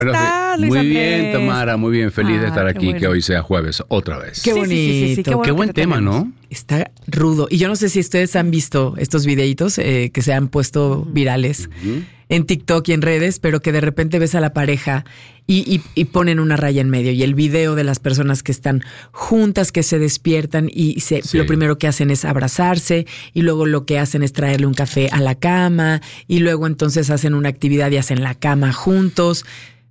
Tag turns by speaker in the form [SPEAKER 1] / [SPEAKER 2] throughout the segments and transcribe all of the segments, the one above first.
[SPEAKER 1] está, Luis
[SPEAKER 2] Muy
[SPEAKER 1] Andrés?
[SPEAKER 2] bien, Tamara, muy bien. Feliz de estar
[SPEAKER 1] qué
[SPEAKER 2] aquí,
[SPEAKER 1] bueno.
[SPEAKER 2] que hoy sea jueves otra vez.
[SPEAKER 3] Qué bonito.
[SPEAKER 1] Sí, qué bueno
[SPEAKER 2] Qué buen
[SPEAKER 1] que te
[SPEAKER 2] tema,
[SPEAKER 1] tenemos.
[SPEAKER 2] ¿no?
[SPEAKER 3] Está rudo. Y yo no sé si ustedes han visto estos videitos que se han puesto virales en TikTok y en redes, pero que de repente ves a la pareja y ponen una raya en medio. Y el video de las personas que están juntas, que se despiertan lo primero que hacen es abrazarse, y luego lo que hacen es traerle un café a la cama, y luego entonces hacen una actividad y hacen la cama juntos.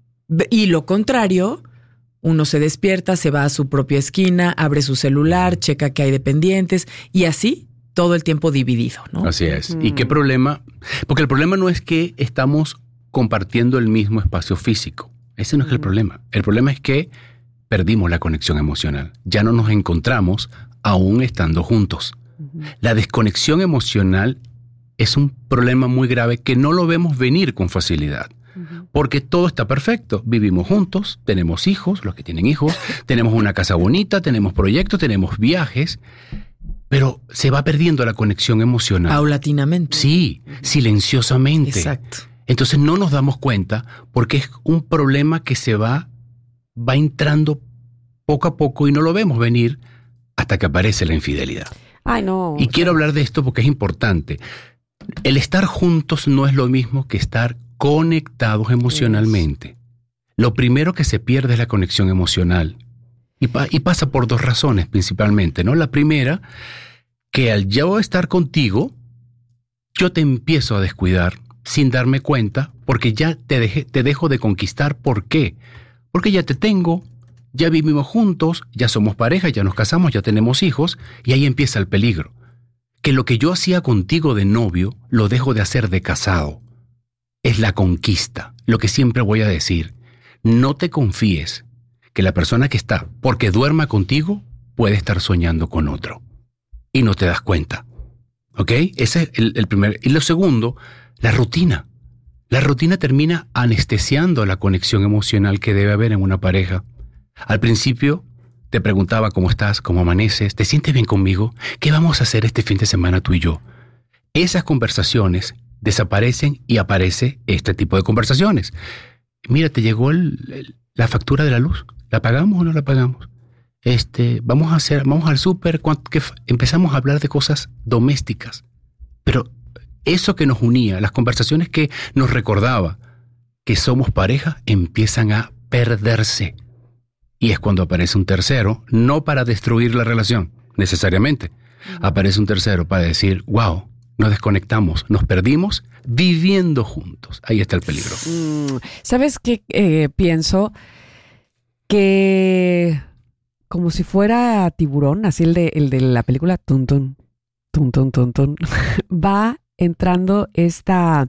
[SPEAKER 3] Y lo contrario, uno se despierta, se va a su propia esquina, abre su celular, checa que hay de pendientes, y así todo el tiempo dividido, ¿no?
[SPEAKER 2] Así es. ¿Y qué problema? Porque el problema no es que estamos compartiendo el mismo espacio físico. Ese no es el problema. El problema es que perdimos la conexión emocional. Ya no nos encontramos aún estando juntos. La desconexión emocional es un problema muy grave que no lo vemos venir con facilidad. Porque todo está perfecto. Vivimos juntos, tenemos hijos, los que tienen hijos, tenemos una casa bonita, tenemos proyectos, tenemos viajes, pero se va perdiendo la conexión emocional.
[SPEAKER 3] Paulatinamente.
[SPEAKER 2] Sí, silenciosamente.
[SPEAKER 3] Exacto.
[SPEAKER 2] Entonces no nos damos cuenta porque es un problema que se va entrando poco a poco y no lo vemos venir hasta que aparece la infidelidad.
[SPEAKER 1] Ay, no.
[SPEAKER 2] Y quiero hablar de esto porque es importante. El estar juntos no es lo mismo que estar conectados emocionalmente. Lo primero que se pierde es la conexión emocional. Y pasa por dos razones principalmente, ¿no? La primera, que al yo estar contigo, yo te empiezo a descuidar sin darme cuenta, porque ya te dejo de conquistar. ¿Por qué? Porque ya te tengo, ya vivimos juntos, ya somos pareja, ya nos casamos, ya tenemos hijos, y ahí empieza el peligro. Que lo que yo hacía contigo de novio, lo dejo de hacer de casado. Es la conquista. Lo que siempre voy a decir, no te confíes que la persona que está, porque duerma contigo, puede estar soñando con otro. Y no te das cuenta. ¿Ok? Ese es el primer. Y lo segundo, la rutina. La rutina termina anestesiando la conexión emocional que debe haber en una pareja. Al principio te preguntaba cómo estás, cómo amaneces, ¿te sientes bien conmigo? ¿Qué vamos a hacer este fin de semana tú y yo? Esas conversaciones desaparecen y aparece este tipo de conversaciones. Mira, te llegó la factura de la luz. ¿La pagamos o no la pagamos? Vamos al súper. Empezamos a hablar de cosas domésticas. Pero eso que nos unía, las conversaciones que nos recordaba que somos pareja, empiezan a perderse. Y es cuando aparece un tercero, no para destruir la relación, necesariamente. Aparece un tercero para decir, wow, nos desconectamos, nos perdimos viviendo juntos. Ahí está el peligro.
[SPEAKER 1] ¿Sabes qué pienso? Que como si fuera Tiburón, así el de la película Tun Tun, Tun Tun Tun Tun, va entrando esta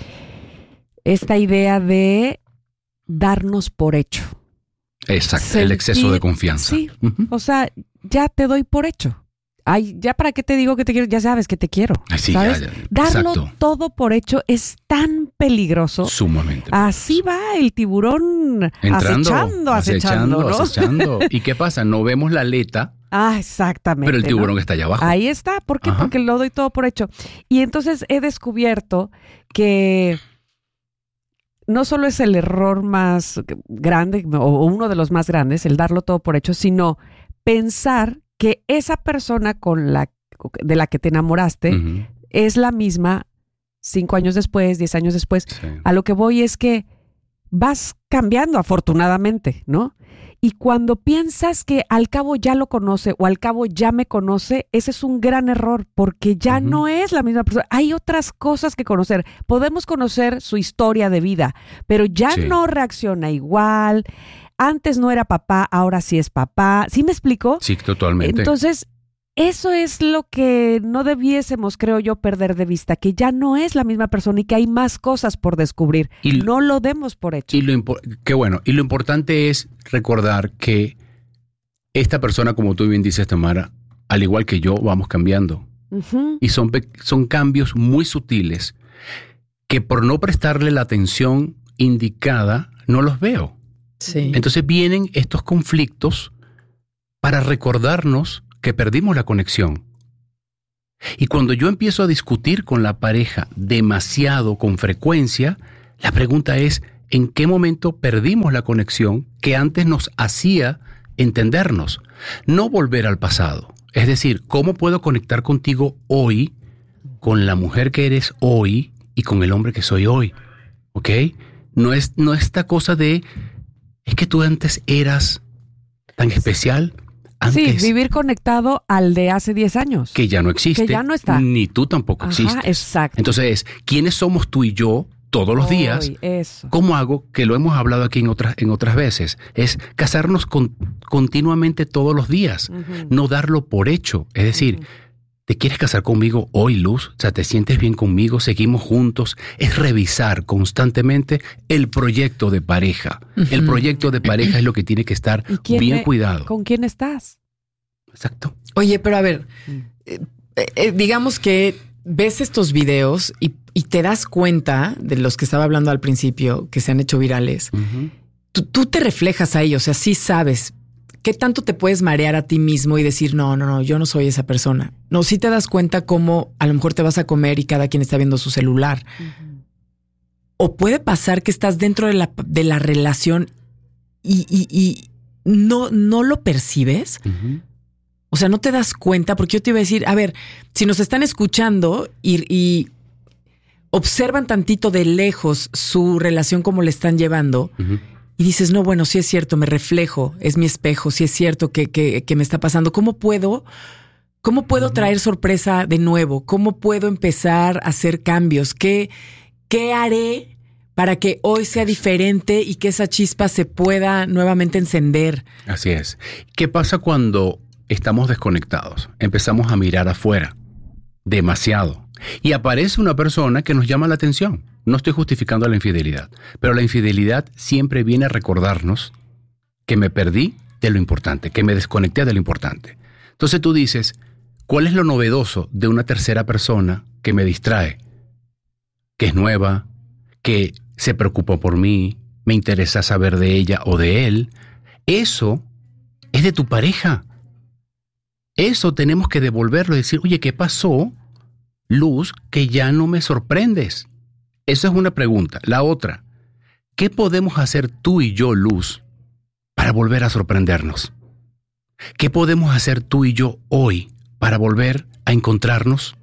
[SPEAKER 1] idea de darnos por hecho.
[SPEAKER 2] Exacto, el exceso de confianza.
[SPEAKER 1] Sí, o sea, ya te doy por hecho. Ay, ya para qué te digo que te quiero, ya sabes que te quiero.
[SPEAKER 2] Sí,
[SPEAKER 1] ¿sabes?
[SPEAKER 2] ya.
[SPEAKER 1] Darlo
[SPEAKER 2] Exacto.
[SPEAKER 1] todo por hecho es tan peligroso.
[SPEAKER 2] Sumamente.
[SPEAKER 1] Así va el tiburón acechando, ¿no?
[SPEAKER 2] Acechando. ¿Y qué pasa? No vemos la aleta.
[SPEAKER 1] Ah, exactamente.
[SPEAKER 2] Pero el tiburón
[SPEAKER 1] ¿no?
[SPEAKER 2] está allá abajo.
[SPEAKER 1] Ahí está. ¿Por qué?
[SPEAKER 2] Ajá.
[SPEAKER 1] Porque lo doy todo por hecho. Y entonces he descubierto que no solo es el error más grande o uno de los más grandes, el darlo todo por hecho, sino pensar que esa persona de la que te enamoraste es la misma 5 años después, 10 años después.
[SPEAKER 2] Sí.
[SPEAKER 1] A lo que voy es que vas cambiando afortunadamente, ¿no? Y cuando piensas que al cabo ya lo conoce o al cabo ya me conoce, ese es un gran error porque ya no es la misma persona. Hay otras cosas que conocer. Podemos conocer su historia de vida, pero ya no reacciona igual. Antes no era papá, ahora sí es papá. ¿Sí me explico?
[SPEAKER 2] Sí, totalmente.
[SPEAKER 1] Entonces, eso es lo que no debiésemos, creo yo, perder de vista, que ya no es la misma persona y que hay más cosas por descubrir. Y no lo demos por hecho.
[SPEAKER 2] Qué bueno. Y lo importante es recordar que esta persona, como tú bien dices, Tamara, al igual que yo, vamos cambiando. Y son cambios muy sutiles que por no prestarle la atención indicada, no los veo.
[SPEAKER 3] Sí.
[SPEAKER 2] Entonces vienen estos conflictos para recordarnos que perdimos la conexión. Y cuando yo empiezo a discutir con la pareja demasiado, con frecuencia, la pregunta es, en qué momento perdimos la conexión que antes nos hacía entendernos. No volver al pasado. Es decir, ¿cómo puedo conectar contigo hoy, con la mujer que eres hoy y con el hombre que soy hoy? ¿Ok? No esta cosa de, es que tú antes eras tan especial. Antes,
[SPEAKER 1] sí, vivir conectado al de hace 10 años.
[SPEAKER 2] Que ya no existe.
[SPEAKER 1] Que ya no está.
[SPEAKER 2] Ni tú tampoco existes.
[SPEAKER 1] Exacto.
[SPEAKER 2] Entonces, ¿quiénes somos tú y yo todos los días?
[SPEAKER 1] Eso.
[SPEAKER 2] ¿Cómo hago? Que lo hemos hablado aquí en otras veces. Es casarnos continuamente todos los días. No darlo por hecho. Es decir, ¿te quieres casar conmigo hoy, Luz? O sea, ¿te sientes bien conmigo? ¿Seguimos juntos? Es revisar constantemente el proyecto de pareja. El proyecto de pareja es lo que tiene que estar bien cuidado.
[SPEAKER 1] ¿Con quién estás?
[SPEAKER 2] Exacto.
[SPEAKER 3] Oye, pero a ver, digamos que ves estos videos y te das cuenta de los que estaba hablando al principio, que se han hecho virales. Tú te reflejas ahí, o sea, sí sabes. ¿Qué tanto te puedes marear a ti mismo y decir, no, yo no soy esa persona? No, sí te das cuenta cómo a lo mejor te vas a comer y cada quien está viendo su celular. O puede pasar que estás dentro de la relación y no lo percibes. O sea, no te das cuenta, porque yo te iba a decir, a ver, si nos están escuchando y observan tantito de lejos su relación, cómo le están llevando, y dices, no, bueno, sí es cierto, me reflejo, es mi espejo, sí es cierto que me está pasando. ¿Cómo puedo traer sorpresa de nuevo? ¿Cómo puedo empezar a hacer cambios? ¿Qué haré para que hoy sea diferente y que esa chispa se pueda nuevamente encender?
[SPEAKER 2] Así es. ¿Qué pasa cuando estamos desconectados? Empezamos a mirar afuera demasiado y aparece una persona que nos llama la atención. No estoy justificando la infidelidad, pero la infidelidad siempre viene a recordarnos que me perdí de lo importante, que me desconecté de lo importante. Entonces tú dices, ¿cuál es lo novedoso de una tercera persona que me distrae? Que es nueva, que se preocupa por mí, me interesa saber de ella o de él. Eso es de tu pareja. Eso tenemos que devolverlo y decir, oye, ¿qué pasó, Luz, que ya no me sorprendes? Esa es una pregunta. La otra, ¿qué podemos hacer tú y yo, Luz, para volver a sorprendernos? ¿Qué podemos hacer tú y yo hoy para volver a encontrarnos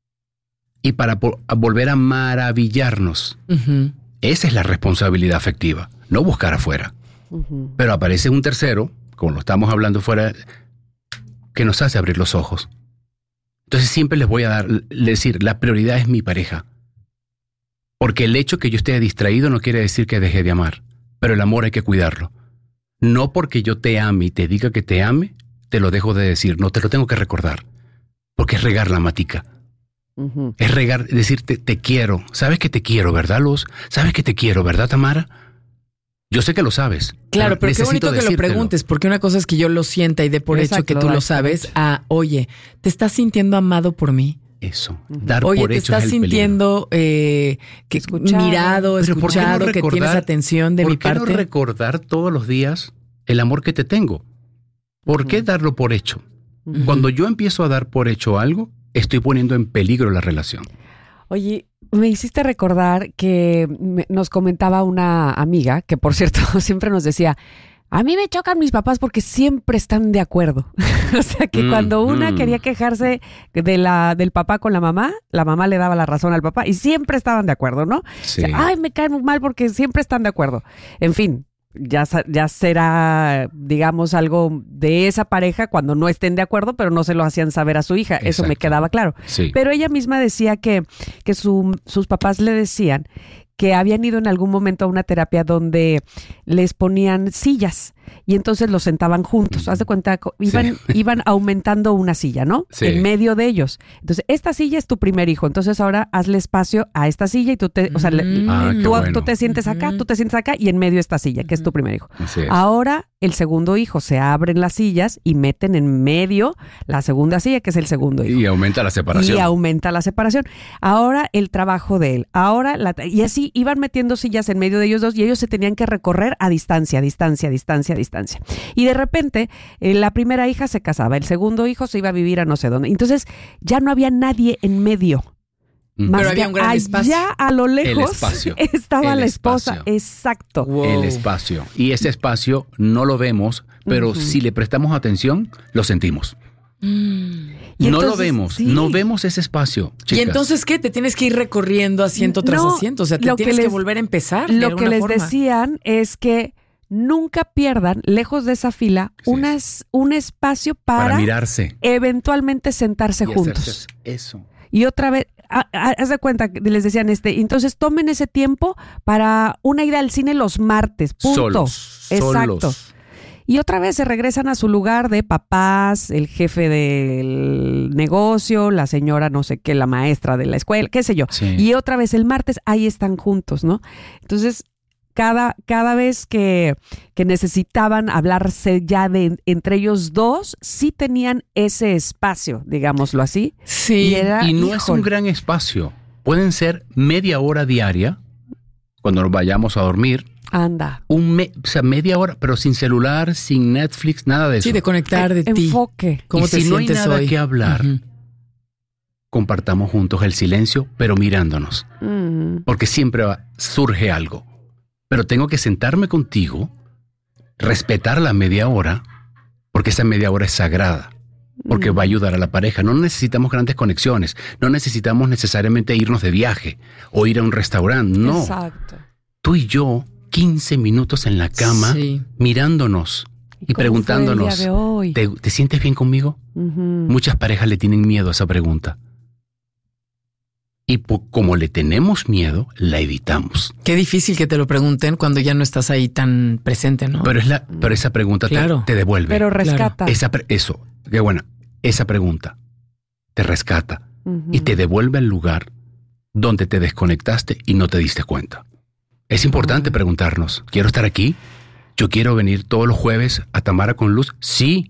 [SPEAKER 2] y para volver a maravillarnos? Esa es la responsabilidad afectiva, no buscar afuera. Pero aparece un tercero, como lo estamos hablando fuera, que nos hace abrir los ojos. Entonces siempre les voy a decir, la prioridad es mi pareja. Porque el hecho que yo esté distraído no quiere decir que deje de amar, pero el amor hay que cuidarlo. No porque yo te ame y te diga que te ame, te lo dejo de decir, no te lo tengo que recordar, porque es regar la matica. Es regar, decirte te quiero. ¿Sabes que te quiero, verdad, Luz? ¿Sabes que te quiero, verdad, Tamara? Yo sé que lo sabes.
[SPEAKER 3] Claro, pero qué bonito que lo preguntes, porque una cosa es que yo lo sienta y dé por hecho que tú lo sabes. Oye, ¿te estás sintiendo amado por mí?
[SPEAKER 2] Eso, dar
[SPEAKER 3] Oye,
[SPEAKER 2] por
[SPEAKER 3] te
[SPEAKER 2] hecho es
[SPEAKER 3] estás
[SPEAKER 2] el
[SPEAKER 3] sintiendo mirado, escuchado, que tienes atención de mi parte.
[SPEAKER 2] ¿Por qué no recordar todos los días el amor que te tengo? ¿Por qué darlo por hecho? Cuando yo empiezo a dar por hecho algo, estoy poniendo en peligro la relación.
[SPEAKER 1] Oye, me hiciste recordar que nos comentaba una amiga, que por cierto siempre nos decía, a mí me chocan mis papás porque siempre están de acuerdo. O sea, que cuando una quería quejarse del papá con la mamá le daba la razón al papá y siempre estaban de acuerdo, ¿no?
[SPEAKER 2] Sí.
[SPEAKER 1] O sea, me caen muy mal porque siempre están de acuerdo. En fin, ya será, digamos, algo de esa pareja cuando no estén de acuerdo, pero no se lo hacían saber a su hija. Exacto. Eso me quedaba claro.
[SPEAKER 2] Sí.
[SPEAKER 1] Pero ella misma decía que sus papás le decían que habían ido en algún momento a una terapia donde les ponían sillas y entonces los sentaban juntos. Haz de cuenta, iban aumentando una silla, ¿no?
[SPEAKER 2] Sí.
[SPEAKER 1] En medio de ellos. Entonces, esta silla es tu primer hijo. Entonces, ahora hazle espacio a esta silla y tú te sientes acá, tú te sientes acá y en medio esta silla, que es tu primer hijo. Ahora, el segundo hijo, se abren las sillas y meten en medio la segunda silla, que es el segundo hijo.
[SPEAKER 2] Y aumenta la separación.
[SPEAKER 1] Ahora, el trabajo de él. Y así iban metiendo sillas en medio de ellos dos y ellos se tenían que recorrer a distancia. Y de repente, la primera hija se casaba, el segundo hijo se iba a vivir a no sé dónde. Entonces, ya no había nadie en medio. Más
[SPEAKER 3] Pero había un gran espacio.
[SPEAKER 1] Allá a lo lejos
[SPEAKER 2] El espacio.
[SPEAKER 1] estaba
[SPEAKER 2] El
[SPEAKER 1] la esposa.
[SPEAKER 2] espacio.
[SPEAKER 1] Exacto.
[SPEAKER 3] Wow.
[SPEAKER 2] El espacio. Y ese espacio no lo vemos, pero si le prestamos atención, lo sentimos.
[SPEAKER 1] Y
[SPEAKER 2] No lo
[SPEAKER 1] entonces,
[SPEAKER 2] vemos,
[SPEAKER 1] sí.
[SPEAKER 2] no vemos ese espacio, chicas.
[SPEAKER 3] ¿Y entonces qué? Te tienes que ir recorriendo asiento tras
[SPEAKER 1] No,
[SPEAKER 3] asiento. O sea, te
[SPEAKER 1] lo que
[SPEAKER 3] tienes que
[SPEAKER 1] les-
[SPEAKER 3] volver a empezar. de
[SPEAKER 1] Lo que
[SPEAKER 3] alguna
[SPEAKER 1] les
[SPEAKER 3] forma.
[SPEAKER 1] decían es que nunca pierdan, lejos de esa fila,
[SPEAKER 2] Sí.
[SPEAKER 1] un espacio
[SPEAKER 2] para
[SPEAKER 1] para
[SPEAKER 2] mirarse
[SPEAKER 1] eventualmente sentarse
[SPEAKER 2] y
[SPEAKER 1] juntos.
[SPEAKER 2] hacerse eso.
[SPEAKER 1] Y otra vez, haz de cuenta que les decían entonces tomen ese tiempo para una ida al cine los martes, punto. Exacto.
[SPEAKER 2] Solos.
[SPEAKER 1] Y otra vez se regresan a su lugar de papás, el jefe del negocio, la señora no sé qué, la maestra de la escuela, qué sé yo.
[SPEAKER 2] Sí.
[SPEAKER 1] Y otra vez el martes ahí están juntos, ¿no? Entonces, cada vez que necesitaban hablarse ya entre ellos dos, sí tenían ese espacio, digámoslo así.
[SPEAKER 3] Sí.
[SPEAKER 1] Y era,
[SPEAKER 2] Y no es un
[SPEAKER 1] híjole,
[SPEAKER 2] gran espacio. Pueden ser media hora diaria cuando nos vayamos a dormir.
[SPEAKER 1] anda.
[SPEAKER 2] O sea, media hora, pero sin celular, sin Netflix, nada de eso.
[SPEAKER 3] Sí, de conectar de ti.
[SPEAKER 1] Enfoque.
[SPEAKER 3] ¿Cómo
[SPEAKER 2] y
[SPEAKER 3] te
[SPEAKER 2] si no hay
[SPEAKER 3] sientes
[SPEAKER 2] nada
[SPEAKER 3] hoy?
[SPEAKER 2] que hablar,
[SPEAKER 3] Ujú.
[SPEAKER 2] compartamos juntos el silencio, pero mirándonos. Porque siempre surge algo. Pero tengo que sentarme contigo, respetar la media hora, porque esa media hora es sagrada. Porque va a ayudar a la pareja. No necesitamos grandes conexiones. No necesitamos necesariamente irnos de viaje o ir a un restaurante. No.
[SPEAKER 1] Exacto.
[SPEAKER 2] Tú y yo, 15 minutos en la cama,
[SPEAKER 3] Sí.
[SPEAKER 2] mirándonos y
[SPEAKER 1] ¿Cómo
[SPEAKER 2] preguntándonos,
[SPEAKER 1] fue el día de hoy?
[SPEAKER 2] ¿te sientes bien conmigo?
[SPEAKER 1] Ujú.
[SPEAKER 2] Muchas parejas le tienen miedo a esa pregunta. Y como le tenemos miedo, la evitamos.
[SPEAKER 3] Qué difícil que te lo pregunten cuando ya no estás ahí tan presente, ¿no?
[SPEAKER 2] Pero esa pregunta
[SPEAKER 3] Claro.
[SPEAKER 2] te devuelve.
[SPEAKER 1] Pero rescata.
[SPEAKER 2] Eso, qué buena. Esa pregunta te rescata
[SPEAKER 1] Ujú.
[SPEAKER 2] y te devuelve al lugar donde te desconectaste y no te diste cuenta. Es importante preguntarnos, ¿quiero estar aquí? ¿Yo quiero venir todos los jueves a Tamara con Luz? Sí.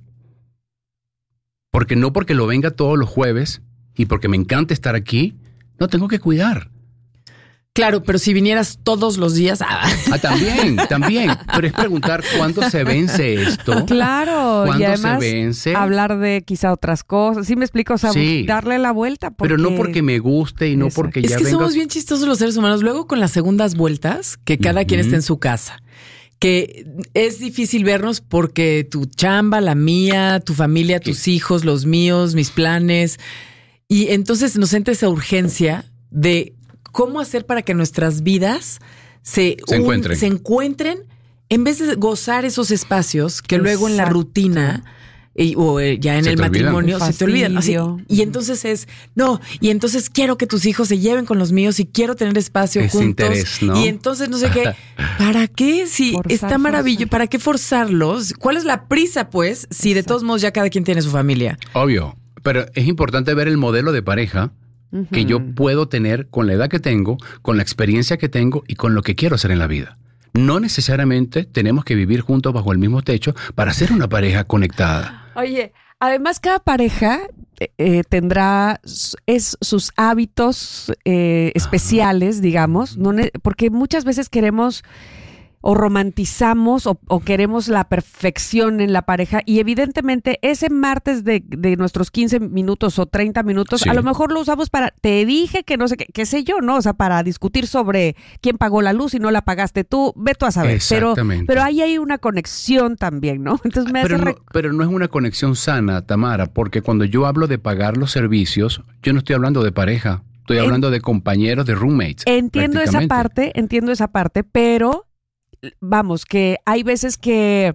[SPEAKER 2] Porque no porque lo venga todos los jueves y porque me encanta estar aquí, no tengo que cuidar.
[SPEAKER 3] Claro, pero si vinieras todos los días.
[SPEAKER 2] También. Pero es preguntar cuándo se vence esto.
[SPEAKER 1] Claro, y
[SPEAKER 2] ¿Cuándo
[SPEAKER 1] además
[SPEAKER 2] se vence?
[SPEAKER 1] hablar de quizá otras cosas. ¿Sí me explico? O sea,
[SPEAKER 2] Sí.
[SPEAKER 1] darle la vuelta.
[SPEAKER 2] Pero no porque me guste y no
[SPEAKER 1] Exacto.
[SPEAKER 2] porque
[SPEAKER 3] Es
[SPEAKER 2] ya
[SPEAKER 3] que
[SPEAKER 2] venga.
[SPEAKER 3] somos bien chistosos los seres humanos. Luego con las segundas vueltas, que cada quien está en su casa, que es difícil vernos porque tu chamba, la mía, tu familia, tus hijos, los míos, mis planes. Y entonces nos entra esa urgencia de cómo hacer para que nuestras vidas se encuentren en vez de gozar esos espacios que luego en la
[SPEAKER 1] Exacto.
[SPEAKER 3] rutina o ya en
[SPEAKER 2] Se
[SPEAKER 3] el
[SPEAKER 2] te olvidan.
[SPEAKER 3] matrimonio se te olvidan. Así,
[SPEAKER 1] Fastidio.
[SPEAKER 3] y entonces y entonces quiero que tus hijos se lleven con los míos y quiero tener espacio
[SPEAKER 2] Ese
[SPEAKER 3] juntos.
[SPEAKER 2] interés, ¿no?
[SPEAKER 3] Y entonces no sé qué. ¿Para qué? Si
[SPEAKER 1] Forzar,
[SPEAKER 3] está maravilloso,
[SPEAKER 1] forzar.
[SPEAKER 3] ¿para qué forzarlos? ¿Cuál es la prisa, pues? Si de todos modos ya cada quien tiene su familia.
[SPEAKER 2] Obvio. Pero es importante ver el modelo de pareja que yo puedo tener con la edad que tengo, con la experiencia que tengo y con lo que quiero hacer en la vida. No necesariamente tenemos que vivir juntos bajo el mismo techo para ser una pareja conectada.
[SPEAKER 1] Oye, además cada pareja tendrá sus hábitos especiales, digamos, porque muchas veces queremos o romantizamos o queremos la perfección en la pareja y evidentemente ese martes de nuestros 15 minutos o 30 minutos
[SPEAKER 2] Sí.
[SPEAKER 1] a lo mejor lo usamos para, te dije que no sé qué sé yo, ¿no? O sea, para discutir sobre quién pagó la luz y no la pagaste tú, ve tú a saber.
[SPEAKER 2] Exactamente.
[SPEAKER 1] Pero ahí hay una conexión también, ¿no? Entonces me hace
[SPEAKER 2] Pero no es una conexión sana, Tamara, porque cuando yo hablo de pagar los servicios, yo no estoy hablando de pareja, estoy hablando de compañeros, de roommates.
[SPEAKER 1] entiendo esa parte, pero vamos, que hay veces que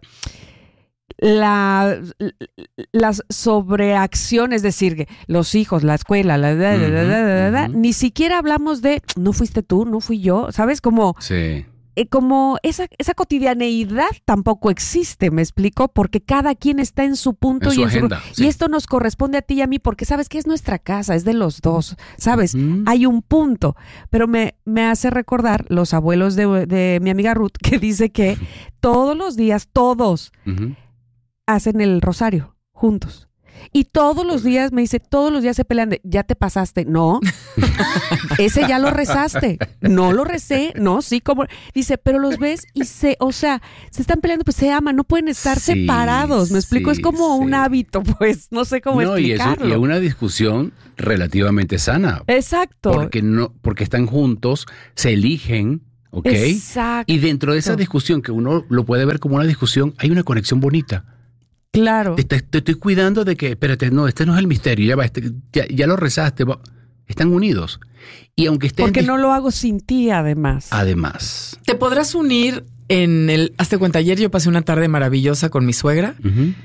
[SPEAKER 1] las sobreacción, es decir, que los hijos, la escuela, ni siquiera hablamos de no fuiste tú, no fui yo, ¿sabes? Como esa cotidianeidad tampoco existe, ¿me explico? Porque cada quien está en su punto
[SPEAKER 2] en su agenda,
[SPEAKER 1] y esto nos corresponde a ti y a mí porque sabes que es nuestra casa, es de los dos, ¿sabes? Hay un punto, pero me hace recordar los abuelos de mi amiga Ruth que dice que todos los días, todos hacen el rosario juntos. Y todos los días me dice, todos los días se pelean de, ya te pasaste. No, ese ya lo rezaste. No lo recé, no, sí, como. Dice, pero los ves y se están peleando, pues se aman, no pueden estar separados. ¿Me explico? Es como un hábito, pues, no sé cómo explicarlo.
[SPEAKER 2] Y es una discusión relativamente sana.
[SPEAKER 1] Exacto.
[SPEAKER 2] Porque están juntos, se eligen, ¿ok?
[SPEAKER 1] Exacto.
[SPEAKER 2] Y dentro de esa discusión, que uno lo puede ver como una discusión, hay una conexión bonita.
[SPEAKER 1] Claro.
[SPEAKER 2] Te estoy cuidando de que, espérate, no, este no es el misterio, ya va, ya lo rezaste, están unidos. Y aunque estén...
[SPEAKER 1] Porque no lo hago sin ti, además.
[SPEAKER 2] Además.
[SPEAKER 3] Te podrás unir hazte cuenta, ayer yo pasé una tarde maravillosa con mi suegra,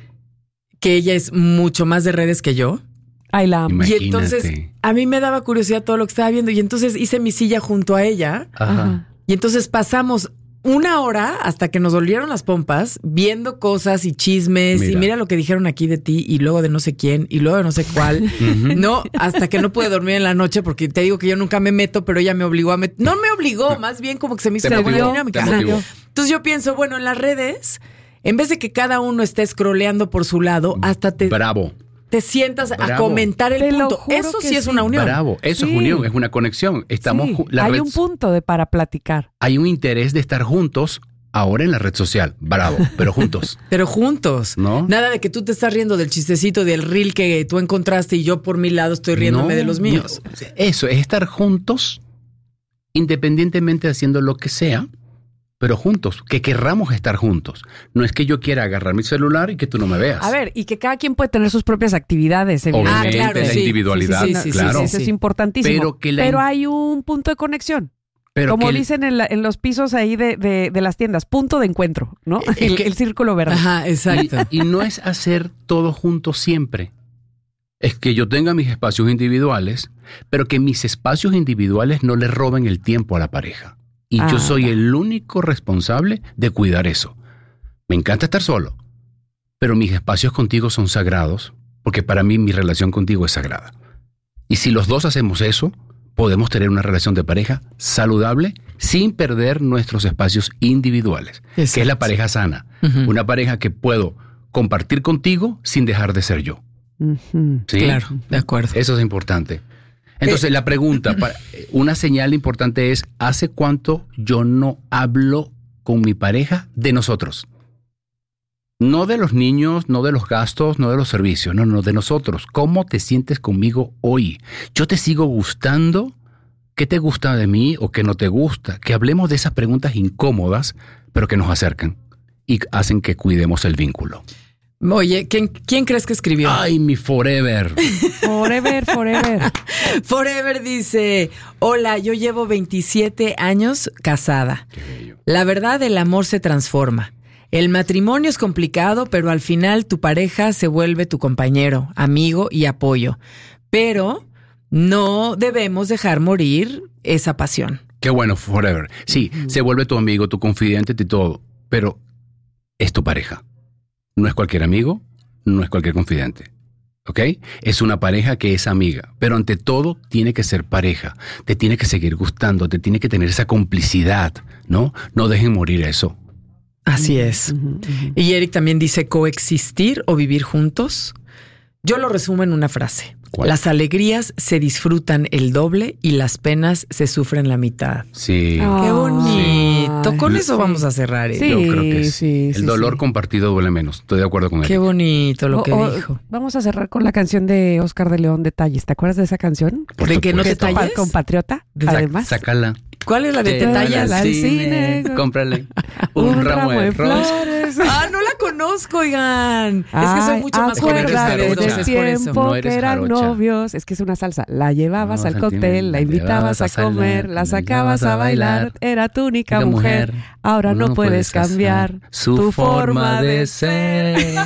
[SPEAKER 3] que ella es mucho más de redes que yo.
[SPEAKER 1] Ay, la amo.
[SPEAKER 2] Imagínate.
[SPEAKER 3] Y entonces a mí me daba curiosidad todo lo que estaba viendo y entonces hice mi silla junto a ella.
[SPEAKER 2] Ajá.
[SPEAKER 3] Y entonces pasamos 1 hora hasta que nos dolieron las pompas viendo cosas y chismes y mira lo que dijeron aquí de ti y luego de no sé quién y luego de no sé cuál. No, hasta que no pude dormir en la noche porque te digo que yo nunca me meto, pero ella me obligó a meter. No me obligó, más bien como que se me hizo una buena dinámica. Entonces yo pienso, bueno, en las redes, en vez de que cada uno esté scrolleando por su lado, hasta te sientas a comentar el punto. Eso sí es una unión.
[SPEAKER 2] Bravo, eso es unión, es una conexión.
[SPEAKER 1] Hay un punto para platicar.
[SPEAKER 2] Hay un interés de estar juntos ahora en la red social. Bravo, pero juntos.
[SPEAKER 3] Pero juntos. ¿No? Nada de que tú te estás riendo del chistecito del reel que tú encontraste y yo por mi lado estoy riéndome de los míos.
[SPEAKER 2] Eso, es estar juntos, independientemente haciendo lo que sea, pero juntos, que querramos estar juntos. No es que yo quiera agarrar mi celular y que tú no me veas.
[SPEAKER 1] A ver, y que cada quien puede tener sus propias actividades.
[SPEAKER 2] Obviamente,
[SPEAKER 3] claro,
[SPEAKER 2] la individualidad, claro.
[SPEAKER 1] Eso es importantísimo. Pero hay un punto de conexión. Como dicen en los pisos ahí de las tiendas, punto de encuentro, ¿no? El círculo verde.
[SPEAKER 3] Ajá, exacto.
[SPEAKER 2] Y no es hacer todo junto siempre. Es que yo tenga mis espacios individuales, pero que mis espacios individuales no le roben el tiempo a la pareja. Y yo soy el único responsable de cuidar eso. Me encanta estar solo, pero mis espacios contigo son sagrados, porque para mí mi relación contigo es sagrada. Y si los dos hacemos eso, podemos tener una relación de pareja saludable sin perder nuestros espacios individuales, Exacto. que es la pareja sana. Una pareja que puedo compartir contigo sin dejar de ser yo. ¿Sí?
[SPEAKER 3] Claro, de acuerdo.
[SPEAKER 2] Eso es importante. Entonces, la pregunta, una señal importante es, ¿hace cuánto yo no hablo con mi pareja de nosotros? No de los niños, no de los gastos, no de los servicios, no, de nosotros. ¿Cómo te sientes conmigo hoy? ¿Yo te sigo gustando? ¿Qué te gusta de mí o qué no te gusta? Que hablemos de esas preguntas incómodas, pero que nos acercan y hacen que cuidemos el vínculo.
[SPEAKER 3] Oye, ¿quién crees que escribió?
[SPEAKER 2] Ay, mi Forever.
[SPEAKER 1] Forever.
[SPEAKER 3] Forever dice, hola, yo llevo 27 años casada.
[SPEAKER 2] Qué bello.
[SPEAKER 3] La verdad, el amor se transforma. El matrimonio es complicado, pero al final tu pareja se vuelve tu compañero, amigo y apoyo. Pero no debemos dejar morir esa pasión.
[SPEAKER 2] Qué bueno, Forever. Sí, se vuelve tu amigo, tu confidente y todo, pero es tu pareja. No es cualquier amigo, no es cualquier confidente, ¿ok? Es una pareja que es amiga, pero ante todo tiene que ser pareja. Te tiene que seguir gustando, te tiene que tener esa complicidad, ¿no? No dejen morir eso.
[SPEAKER 3] Así es. Y Eric también dice coexistir o vivir juntos. Yo lo resumo en una frase.
[SPEAKER 2] ¿Cuál?
[SPEAKER 3] Las alegrías se disfrutan el doble y las penas se sufren la mitad.
[SPEAKER 2] Sí.
[SPEAKER 3] Qué bonito. Con eso vamos a cerrar.
[SPEAKER 1] Sí.
[SPEAKER 2] Yo creo que
[SPEAKER 1] sí.
[SPEAKER 2] El dolor compartido duele menos. Estoy de acuerdo con él.
[SPEAKER 3] Qué bonito lo que dijo.
[SPEAKER 1] Vamos a cerrar con la canción de Oscar de León, Detalles. ¿Te acuerdas de esa canción?
[SPEAKER 3] ¿De que no te talles?
[SPEAKER 1] Compatriota, además.
[SPEAKER 2] Sácala.
[SPEAKER 3] ¿Cuál es la de Detalles?
[SPEAKER 1] La del cine.
[SPEAKER 2] Cómprale un ramo de flores.
[SPEAKER 3] No la conozco, oigan. Es que soy mucho más joven que ustedes dos, es por eso.
[SPEAKER 1] No eres que eran
[SPEAKER 2] jarocha.
[SPEAKER 1] Novios. Es que es una salsa. La llevabas al cóctel, la invitabas a comer, la sacabas a bailar. Era tu única mujer. Ahora no puedes cambiar
[SPEAKER 2] su forma de ser.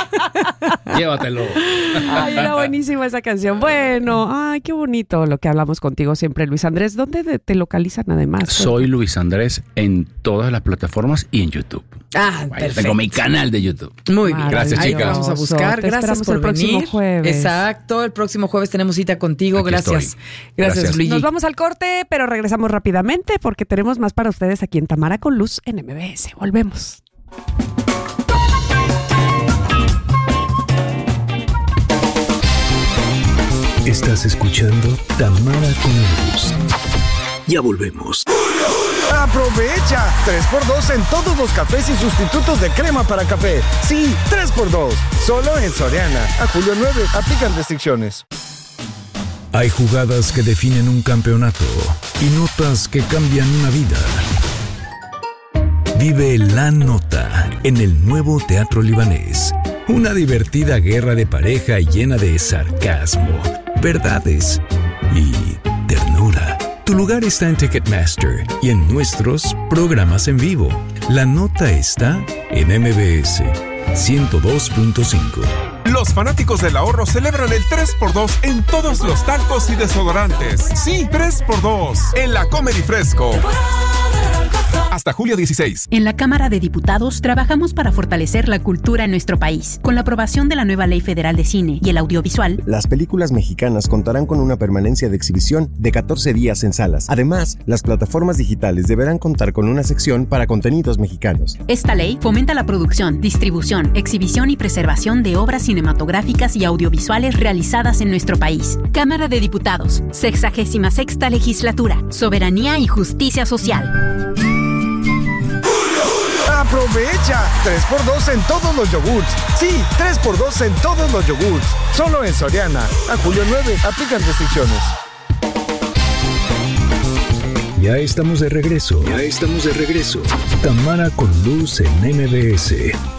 [SPEAKER 2] Llévatelo.
[SPEAKER 1] Ay, era buenísima esa canción. Bueno, ay, qué bonito lo que hablamos contigo siempre, Luis Andrés. ¿Dónde te localizan además?
[SPEAKER 2] Soy Luis Andrés en todas las plataformas y en YouTube.
[SPEAKER 3] Perfecto.
[SPEAKER 2] Tengo mi canal de YouTube.
[SPEAKER 3] Muy bien.
[SPEAKER 2] Gracias,
[SPEAKER 3] Ahí
[SPEAKER 2] chicas.
[SPEAKER 3] Vamos a buscar.
[SPEAKER 1] Te
[SPEAKER 3] Gracias
[SPEAKER 1] esperamos
[SPEAKER 3] por
[SPEAKER 1] el próximo
[SPEAKER 3] venir.
[SPEAKER 1] Jueves.
[SPEAKER 3] Exacto. El próximo jueves tenemos cita contigo.
[SPEAKER 2] Aquí
[SPEAKER 3] Gracias.
[SPEAKER 2] estoy.
[SPEAKER 3] Gracias, Luigi.
[SPEAKER 1] Nos vamos al corte, pero regresamos rápidamente porque tenemos más para ustedes aquí en Tamara con Luz en MBS. Volvemos.
[SPEAKER 4] Estás escuchando Tamara con Luz. Ya volvemos.
[SPEAKER 5] ¡Aprovecha! 3x2 en todos los cafés y sustitutos de crema para café. Sí, 3x2. Solo en Soriana. A julio 9. Aplican restricciones.
[SPEAKER 4] Hay jugadas que definen un campeonato y notas que cambian una vida. Vive La Nota en el nuevo Teatro Libanés. Una divertida guerra de pareja llena de sarcasmo, verdades y ternura. Tu lugar está en Ticketmaster y en nuestros programas en vivo. La Nota está en MBS 102.5.
[SPEAKER 6] Los fanáticos del ahorro celebran el 3x2 en todos los talcos y desodorantes. Sí, 3x2 en la Comedy Fresco. Hasta julio 16.
[SPEAKER 7] En la Cámara de Diputados trabajamos para fortalecer la cultura en nuestro país. Con la aprobación de la nueva Ley Federal de Cine y el Audiovisual,
[SPEAKER 8] las películas mexicanas contarán con una permanencia de exhibición de 14 días en salas. Además, las plataformas digitales deberán contar con una sección para contenidos mexicanos.
[SPEAKER 7] Esta ley fomenta la producción, distribución, exhibición y preservación de obras cinematográficas y audiovisuales realizadas en nuestro país. Cámara de Diputados, 66ª Legislatura, Soberanía y Justicia Social.
[SPEAKER 5] ¡Aprovecha! 3x2 en todos los yogurts. Sí, 3x2 en todos los yogurts. Solo en Soriana. A julio 9. Aplican restricciones.
[SPEAKER 4] Ya estamos de regreso. Tamara con Luz en MBS.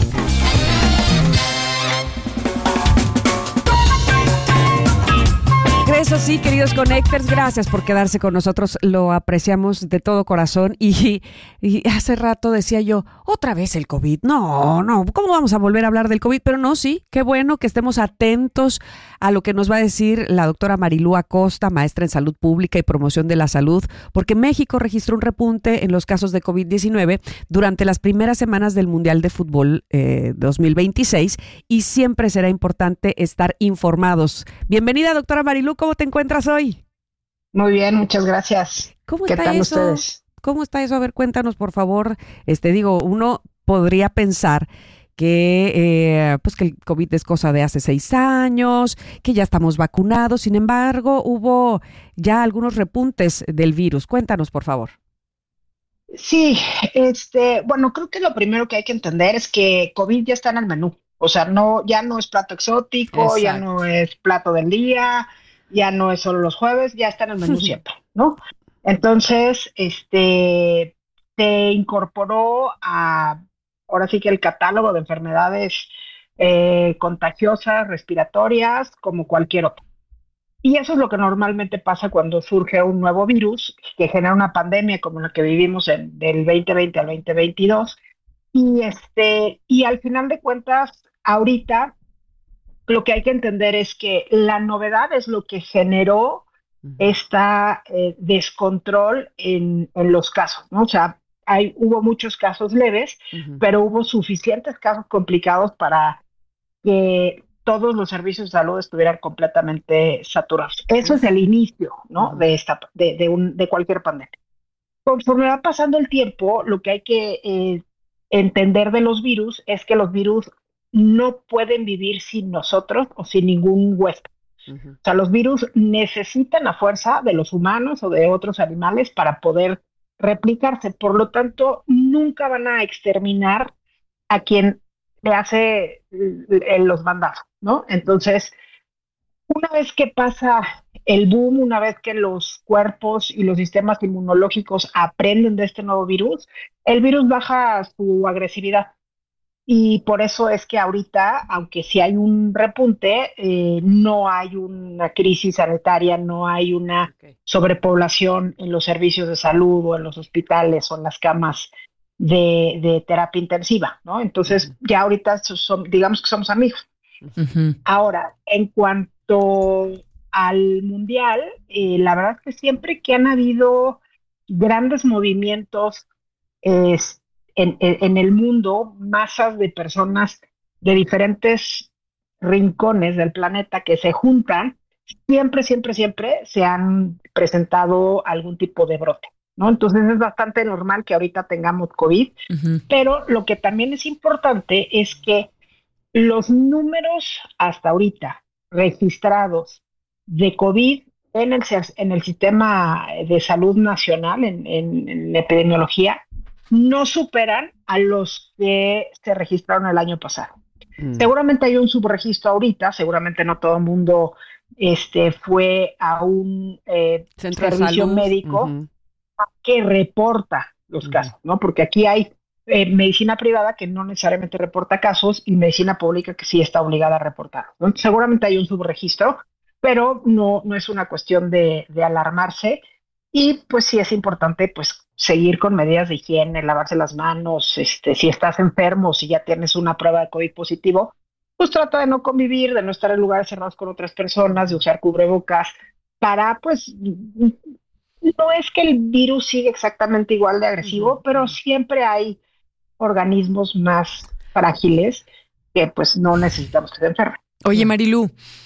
[SPEAKER 1] Eso sí, queridos Connectors, gracias por quedarse con nosotros, lo apreciamos de todo corazón y hace rato decía yo, otra vez el COVID, no, ¿cómo vamos a volver a hablar del COVID? Pero no, sí, qué bueno que estemos atentos a lo que nos va a decir la doctora Marilú Acosta, maestra en Salud Pública y Promoción de la Salud, porque México registró un repunte en los casos de COVID-19 durante las primeras semanas del Mundial de Fútbol 2026 y siempre será importante estar informados. Bienvenida, doctora Marilú, ¿cómo te encuentras hoy?
[SPEAKER 9] Muy bien, muchas gracias.
[SPEAKER 1] ¿Cómo
[SPEAKER 9] ¿Qué
[SPEAKER 1] está
[SPEAKER 9] tal
[SPEAKER 1] eso?
[SPEAKER 9] ustedes?
[SPEAKER 1] ¿Cómo está eso? A ver, cuéntanos, por favor. Uno podría pensar que que el COVID es cosa de hace 6 años, que ya estamos vacunados. Sin embargo, hubo ya algunos repuntes del virus. Cuéntanos, por favor.
[SPEAKER 9] Sí, bueno, creo que lo primero que hay que entender es que COVID ya está en el menú. O sea, ya no es plato exótico,
[SPEAKER 1] Exacto.
[SPEAKER 9] Ya no es plato del día, ya no es solo los jueves, ya está en el menú siempre, ¿no? Entonces, se incorporó ahora sí que el catálogo de enfermedades contagiosas, respiratorias, como cualquier otra. Y eso es lo que normalmente pasa cuando surge un nuevo virus que genera una pandemia como la que vivimos del 2020 al 2022. Y al final de cuentas, ahorita lo que hay que entender es que la novedad es lo que generó esta descontrol en los casos, ¿no? O sea, hubo muchos casos leves, pero hubo suficientes casos complicados para que todos los servicios de salud estuvieran completamente saturados. Eso es el inicio, ¿no? de cualquier pandemia. Conforme va pasando el tiempo, lo que hay que entender de los virus es que los virus no pueden vivir sin nosotros o sin ningún huésped. O sea, los virus necesitan a fuerza de los humanos o de otros animales para poder replicarse. Por lo tanto, nunca van a exterminar a quien le hace los bandazos, ¿no? Entonces, una vez que pasa el boom, una vez que los cuerpos y los sistemas inmunológicos aprenden de este nuevo virus, el virus baja su agresividad. Y por eso es que ahorita, aunque sí hay un repunte, no hay una crisis sanitaria, no hay una sobrepoblación en los servicios de salud o en los hospitales o en las camas de terapia intensiva, ¿no? Entonces, ya ahorita digamos que somos amigos. Ahora, en cuanto al mundial, la verdad es que siempre que han habido grandes movimientos en el mundo, masas de personas de diferentes rincones del planeta que se juntan, siempre se han presentado algún tipo de brote, ¿no? Entonces es bastante normal que ahorita tengamos COVID, pero lo que también es importante es que los números hasta ahorita registrados de COVID en el sistema de salud nacional, en epidemiología, no superan a los que se registraron el año pasado. Seguramente hay un subregistro ahorita, seguramente no todo el mundo fue a un servicio médico que reporta los casos, ¿no? Porque aquí hay medicina privada que no necesariamente reporta casos y medicina pública que sí está obligada a reportar, ¿no? Seguramente hay un subregistro, pero no es una cuestión de alarmarse. Y pues sí es importante pues seguir con medidas de higiene, lavarse las manos, si estás enfermo, si ya tienes una prueba de COVID positivo, pues trata de no convivir, de no estar en lugares cerrados con otras personas, de usar cubrebocas, para pues, no es que el virus siga exactamente igual de agresivo, pero siempre hay organismos más frágiles que pues no necesitamos que se enfermen.
[SPEAKER 3] Oye, Marilú,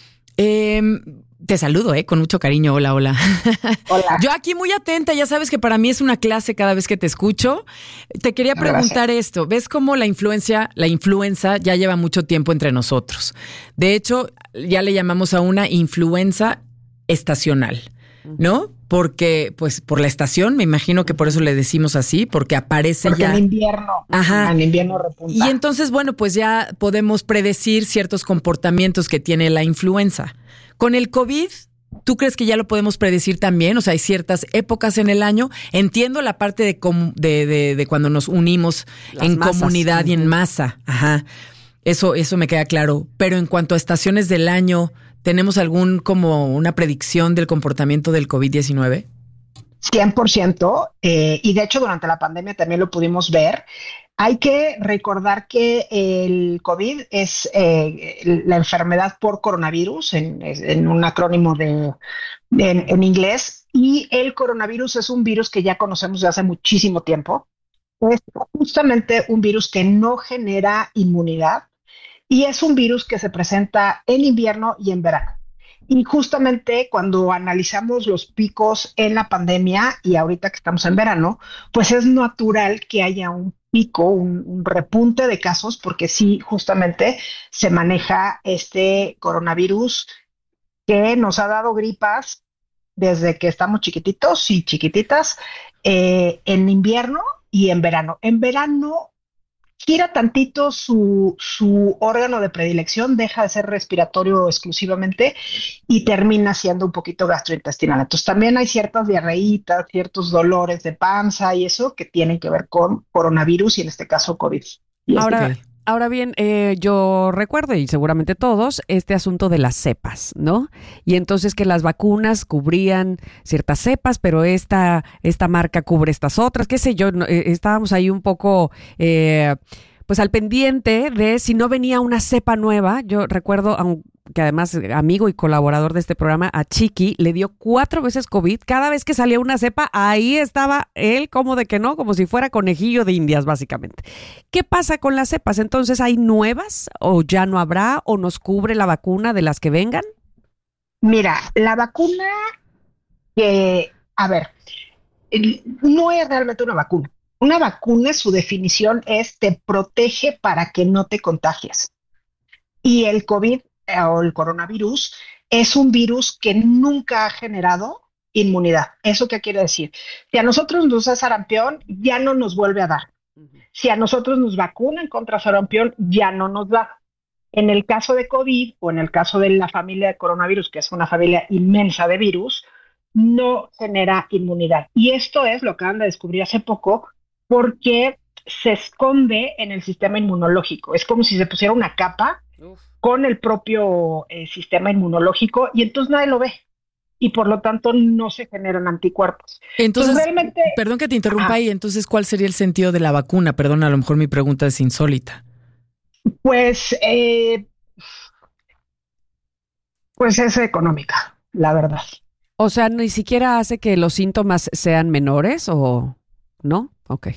[SPEAKER 3] te saludo, con mucho cariño. Hola.
[SPEAKER 9] Hola.
[SPEAKER 3] Yo aquí muy atenta, ya sabes que para mí es una clase cada vez que te escucho. Te quería preguntar esto. ¿Ves cómo la influenza ya lleva mucho tiempo entre nosotros? De hecho, ya le llamamos a una influenza estacional, ¿no? Porque, pues, por la estación, me imagino que por eso le decimos así, porque aparece
[SPEAKER 9] porque
[SPEAKER 3] ya...
[SPEAKER 9] en invierno.
[SPEAKER 3] Ajá.
[SPEAKER 9] En invierno repunta.
[SPEAKER 3] Y entonces, bueno, pues ya podemos predecir ciertos comportamientos que tiene la influenza. Con el COVID, ¿tú crees que ya lo podemos predecir también? O sea, hay ciertas épocas en el año. Entiendo la parte de cuando nos unimos en comunidad y en masa. Ajá. Eso me queda claro. Pero en cuanto a estaciones del año, ¿tenemos como una predicción del comportamiento del COVID-19?
[SPEAKER 9] 100%. Y de hecho, durante la pandemia también lo pudimos ver. Hay que recordar que el COVID es la enfermedad por coronavirus, en un acrónimo en inglés, y el coronavirus es un virus que ya conocemos desde hace muchísimo tiempo. Es justamente un virus que no genera inmunidad y es un virus que se presenta en invierno y en verano. Y justamente cuando analizamos los picos en la pandemia y ahorita que estamos en verano, pues es natural que haya un pico, un repunte de casos, porque sí, justamente se maneja este coronavirus que nos ha dado gripas desde que estamos chiquititos y chiquititas, en invierno y en verano. En verano gira tantito su órgano de predilección, deja de ser respiratorio exclusivamente y termina siendo un poquito gastrointestinal. Entonces también hay ciertas diarreitas, ciertos dolores de panza y eso que tienen que ver con coronavirus y en este caso COVID.
[SPEAKER 1] Ahora bien, yo recuerdo, y seguramente todos, este asunto de las cepas, ¿no? Y entonces que las vacunas cubrían ciertas cepas, pero esta marca cubre estas otras, qué sé yo, estábamos ahí un poco... pues al pendiente de si no venía una cepa nueva. Yo recuerdo que además amigo y colaborador de este programa, a Chiqui, le dio 4 veces COVID. Cada vez que salía una cepa, ahí estaba él como de que no, como si fuera conejillo de indias, básicamente. ¿Qué pasa con las cepas? Entonces, ¿hay nuevas o ya no habrá o nos cubre la vacuna de las que vengan?
[SPEAKER 9] Mira, la vacuna no es realmente una vacuna. Una vacuna, su definición es te protege para que no te contagies. Y el COVID o el coronavirus es un virus que nunca ha generado inmunidad. ¿Eso qué quiere decir? Si a nosotros nos da sarampión, ya no nos vuelve a dar. Si a nosotros nos vacunan contra sarampión, ya no nos da. En el caso de COVID o en el caso de la familia de coronavirus, que es una familia inmensa de virus, no genera inmunidad. Y esto es lo que acaban de descubrir hace poco, porque se esconde en el sistema inmunológico. Es como si se pusiera una capa con el propio sistema inmunológico y entonces nadie lo ve y por lo tanto no se generan anticuerpos.
[SPEAKER 3] Entonces realmente... Perdón que te interrumpa ahí, entonces ¿cuál sería el sentido de la vacuna? Perdón, a lo mejor mi pregunta es insólita.
[SPEAKER 9] Pues es económica, la verdad.
[SPEAKER 1] O sea, ni siquiera hace que los síntomas sean menores o... ¿No? Ok.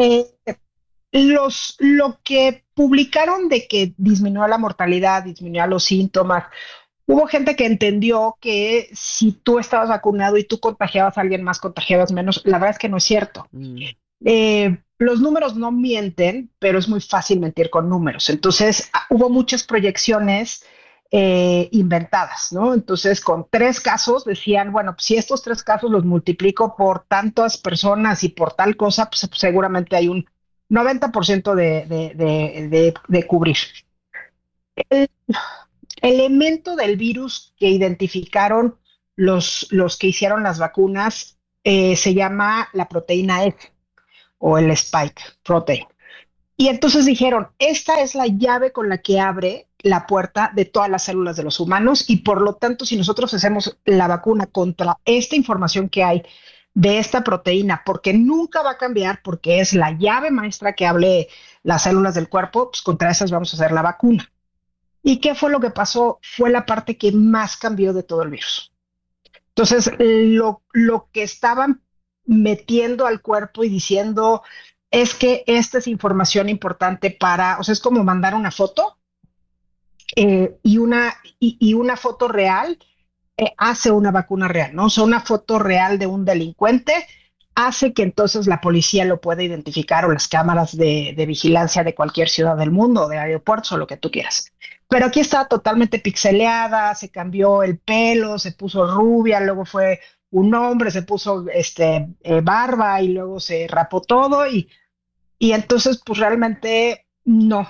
[SPEAKER 9] Lo que publicaron de que disminuyó la mortalidad, disminuyó los síntomas, hubo gente que entendió que si tú estabas vacunado y tú contagiabas a alguien más, contagiabas menos. La verdad es que no es cierto. Los números no mienten, pero es muy fácil mentir con números. Entonces, hubo muchas proyecciones inventadas, ¿no? Entonces, con 3 casos decían, bueno, pues si estos 3 casos los multiplico por tantas personas y por tal cosa, pues seguramente hay un 90% de cubrir. El elemento del virus que identificaron los que hicieron las vacunas se llama la proteína F o el spike protein. Y entonces dijeron, esta es la llave con la que abre la puerta de todas las células de los humanos y por lo tanto, si nosotros hacemos la vacuna contra esta información que hay de esta proteína, porque nunca va a cambiar, porque es la llave maestra que abre las células del cuerpo, pues contra esas vamos a hacer la vacuna. ¿Y qué fue lo que pasó? Fue la parte que más cambió de todo el virus. Entonces, lo que estaban metiendo al cuerpo y diciendo es que esta es información importante para, o sea, es como mandar una foto y una foto real hace una vacuna real, ¿no? O sea, una foto real de un delincuente hace que entonces la policía lo pueda identificar o las cámaras de vigilancia de cualquier ciudad del mundo, de aeropuertos o lo que tú quieras. Pero aquí está totalmente pixeleada, se cambió el pelo, se puso rubia, luego fue un hombre, se puso barba y luego se rapó todo y entonces pues realmente no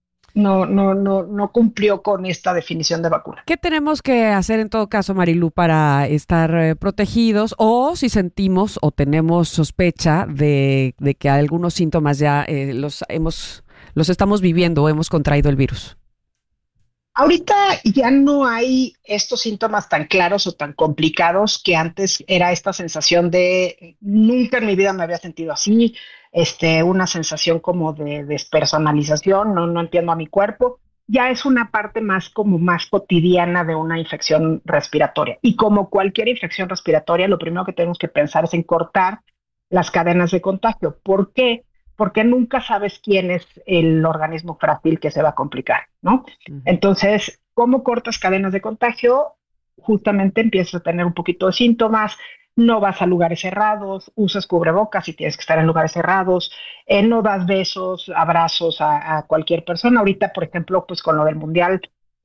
[SPEAKER 9] cumplió con esta definición de vacuna.
[SPEAKER 1] ¿Qué tenemos que hacer en todo caso, Marilu, para estar protegidos o si sentimos o tenemos sospecha de que algunos síntomas ya los estamos viviendo o hemos contraído el virus?
[SPEAKER 9] Ahorita ya no hay estos síntomas tan claros o tan complicados que antes era esta sensación de nunca en mi vida me había sentido así, una sensación como de despersonalización, no entiendo a mi cuerpo. Ya es una parte más cotidiana de una infección respiratoria. Y como cualquier infección respiratoria, lo primero que tenemos que pensar es en cortar las cadenas de contagio. ¿Por qué? Porque nunca sabes quién es el organismo frágil que se va a complicar, ¿no? Entonces, ¿cómo cortas cadenas de contagio? Justamente empiezas a tener un poquito de síntomas, no vas a lugares cerrados, usas cubrebocas si tienes que estar en lugares cerrados, no das besos, abrazos a cualquier persona. Ahorita, por ejemplo, pues con lo del mundial,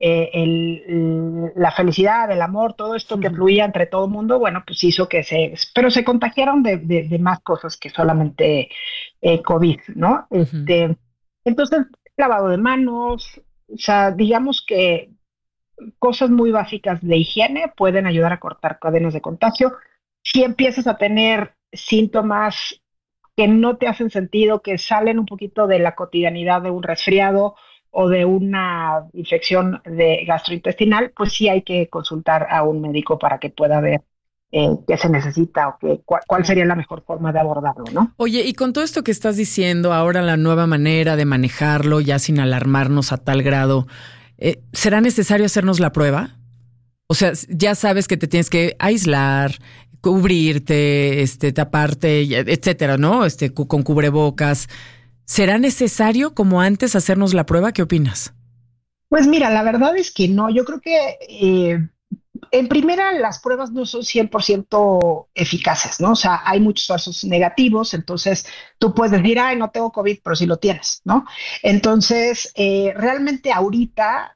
[SPEAKER 9] la felicidad, el amor, todo esto que fluía entre todo el mundo, bueno, pues hizo que pero se contagiaron de más cosas que solamente COVID, ¿no? Entonces, lavado de manos, o sea, digamos que cosas muy básicas de higiene pueden ayudar a cortar cadenas de contagio. Si empiezas a tener síntomas que no te hacen sentido, que salen un poquito de la cotidianidad de un resfriado o de una infección gastrointestinal, pues sí hay que consultar a un médico para que pueda ver qué se necesita o cuál sería la mejor forma de abordarlo, ¿no?
[SPEAKER 3] Oye, y con todo esto que estás diciendo, ahora la nueva manera de manejarlo, ya sin alarmarnos a tal grado, ¿será necesario hacernos la prueba? O sea, ya sabes que te tienes que aislar, cubrirte, taparte, etcétera, ¿no? Con cubrebocas. ¿Será necesario, como antes, hacernos la prueba? ¿Qué opinas?
[SPEAKER 9] Pues mira, la verdad es que no. Yo creo que en primera las pruebas no son 100% eficaces, ¿no? O sea, hay muchos falsos negativos, entonces tú puedes decir, ay, no tengo COVID, pero sí lo tienes, ¿no? Entonces, realmente ahorita,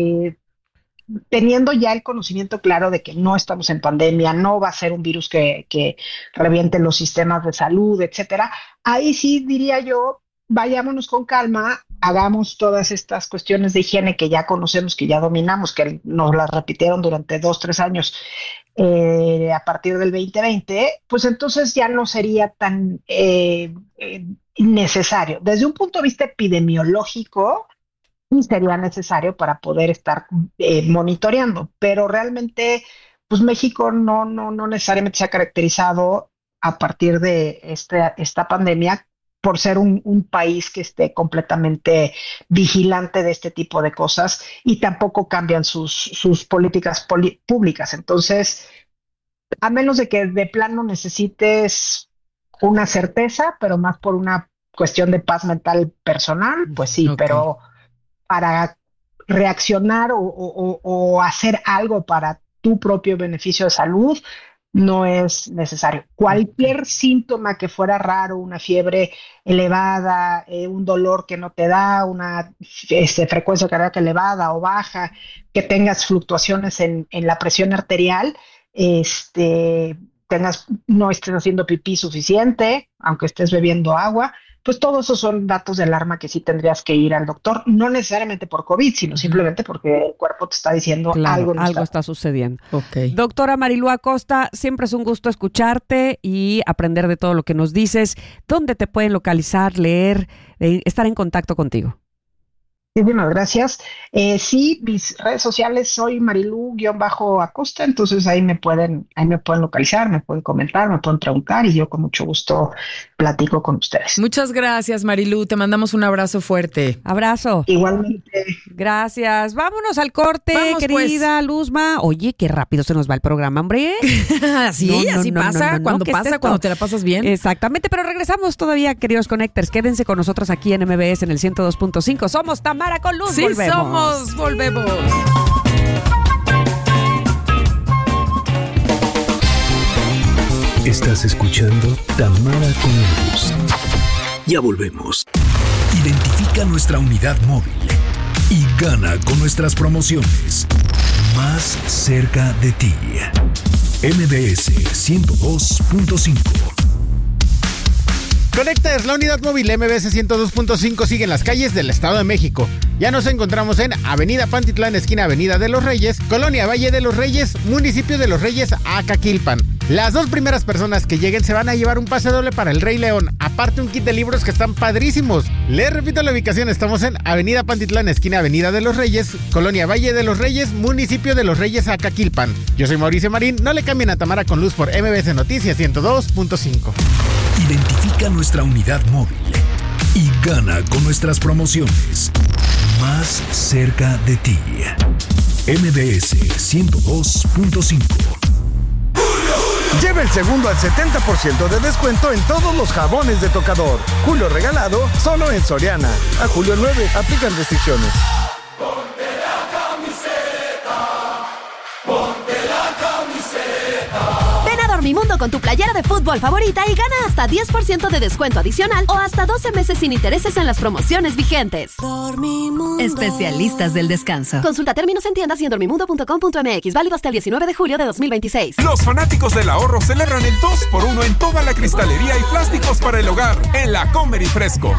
[SPEAKER 9] teniendo ya el conocimiento claro de que no estamos en pandemia, no va a ser un virus que reviente los sistemas de salud, etcétera, ahí sí diría yo, vayámonos con calma, hagamos todas estas cuestiones de higiene que ya conocemos, que ya dominamos, que nos las repitieron durante 2-3 años a partir del 2020, pues entonces ya no sería tan necesario. Desde un punto de vista epidemiológico, sí sería necesario para poder estar monitoreando, pero realmente, pues México no necesariamente se ha caracterizado a partir de esta pandemia por ser un país que esté completamente vigilante de este tipo de cosas y tampoco cambian sus políticas públicas. Entonces, a menos de que de plano necesites una certeza, pero más por una cuestión de paz mental personal, pues sí, okay. Pero para reaccionar o hacer algo para tu propio beneficio de salud, no es necesario. Cualquier síntoma que fuera raro, una fiebre elevada, un dolor que no te da, una frecuencia cardíaca elevada o baja, que tengas fluctuaciones en la presión arterial, no estés haciendo pipí suficiente, aunque estés bebiendo agua, pues todos esos son datos de alarma que sí tendrías que ir al doctor, no necesariamente por COVID, sino simplemente porque el cuerpo te está diciendo algo
[SPEAKER 1] está sucediendo.
[SPEAKER 3] Okay.
[SPEAKER 1] Doctora Marilú Acosta, siempre es un gusto escucharte y aprender de todo lo que nos dices. ¿Dónde te pueden localizar, leer, estar en contacto contigo?
[SPEAKER 9] Muchísimas gracias. Sí, mis redes sociales soy Marilú-Acosta, entonces ahí me pueden localizar, me pueden comentar, me pueden preguntar y yo con mucho gusto platico con ustedes.
[SPEAKER 3] Muchas gracias, Marilú. Te mandamos un abrazo fuerte.
[SPEAKER 1] Abrazo.
[SPEAKER 9] Igualmente.
[SPEAKER 1] Gracias. Vámonos al corte,
[SPEAKER 3] Vamos,
[SPEAKER 1] querida
[SPEAKER 3] pues.
[SPEAKER 1] Luzma. Oye, qué rápido se nos va el programa, hombre.
[SPEAKER 3] Así pasa cuando te la pasas bien.
[SPEAKER 1] Exactamente, pero regresamos todavía, queridos Connectors. Quédense con nosotros aquí en MBS en el 102.5. Somos Tamara con Luz.
[SPEAKER 3] Sí,
[SPEAKER 1] volvemos.
[SPEAKER 3] volvemos.
[SPEAKER 4] Estás escuchando Tamara con Luz. Ya volvemos. Identifica nuestra unidad móvil y gana con nuestras promociones. Más cerca de ti. MBS 102.5.
[SPEAKER 10] Connectors, la unidad móvil MBS 102.5 sigue en las calles del Estado de México. Ya nos encontramos en Avenida Pantitlán, esquina Avenida de los Reyes, Colonia Valle de los Reyes, municipio de los Reyes, Acaquilpan. Las 2 primeras personas que lleguen se van a llevar un pase doble para el Rey León, aparte un kit de libros que están padrísimos. Les repito la ubicación, estamos en Avenida Pantitlán, esquina Avenida de los Reyes, Colonia Valle de los Reyes, municipio de los Reyes, Acaquilpan. Yo soy Mauricio Marín, no le cambien a Tamara con Luz por MBS Noticias 102.5.
[SPEAKER 4] Identifica nuestra unidad móvil y gana con nuestras promociones. Más cerca de ti. MBS 102.5.
[SPEAKER 5] Lleva el segundo al 70% de descuento en todos los jabones de tocador. Julio regalado solo en Soriana. A julio 9, aplican restricciones.
[SPEAKER 11] Ponte la camiseta. Ponte la camiseta.
[SPEAKER 12] Ven a Dormimundo con tu playera de fútbol favorita y gana hasta 10% de descuento adicional o hasta 12 meses sin intereses en las promociones vigentes.
[SPEAKER 13] Dormimundo.
[SPEAKER 12] Especialistas del descanso. Consulta términos en tiendas y en dormimundo.com.mx. Válido hasta el 19 de julio de 2026.
[SPEAKER 6] Los fanáticos del ahorro celebran el 2x1 en toda la cristalería y plásticos para el hogar en la Comer y Fresco.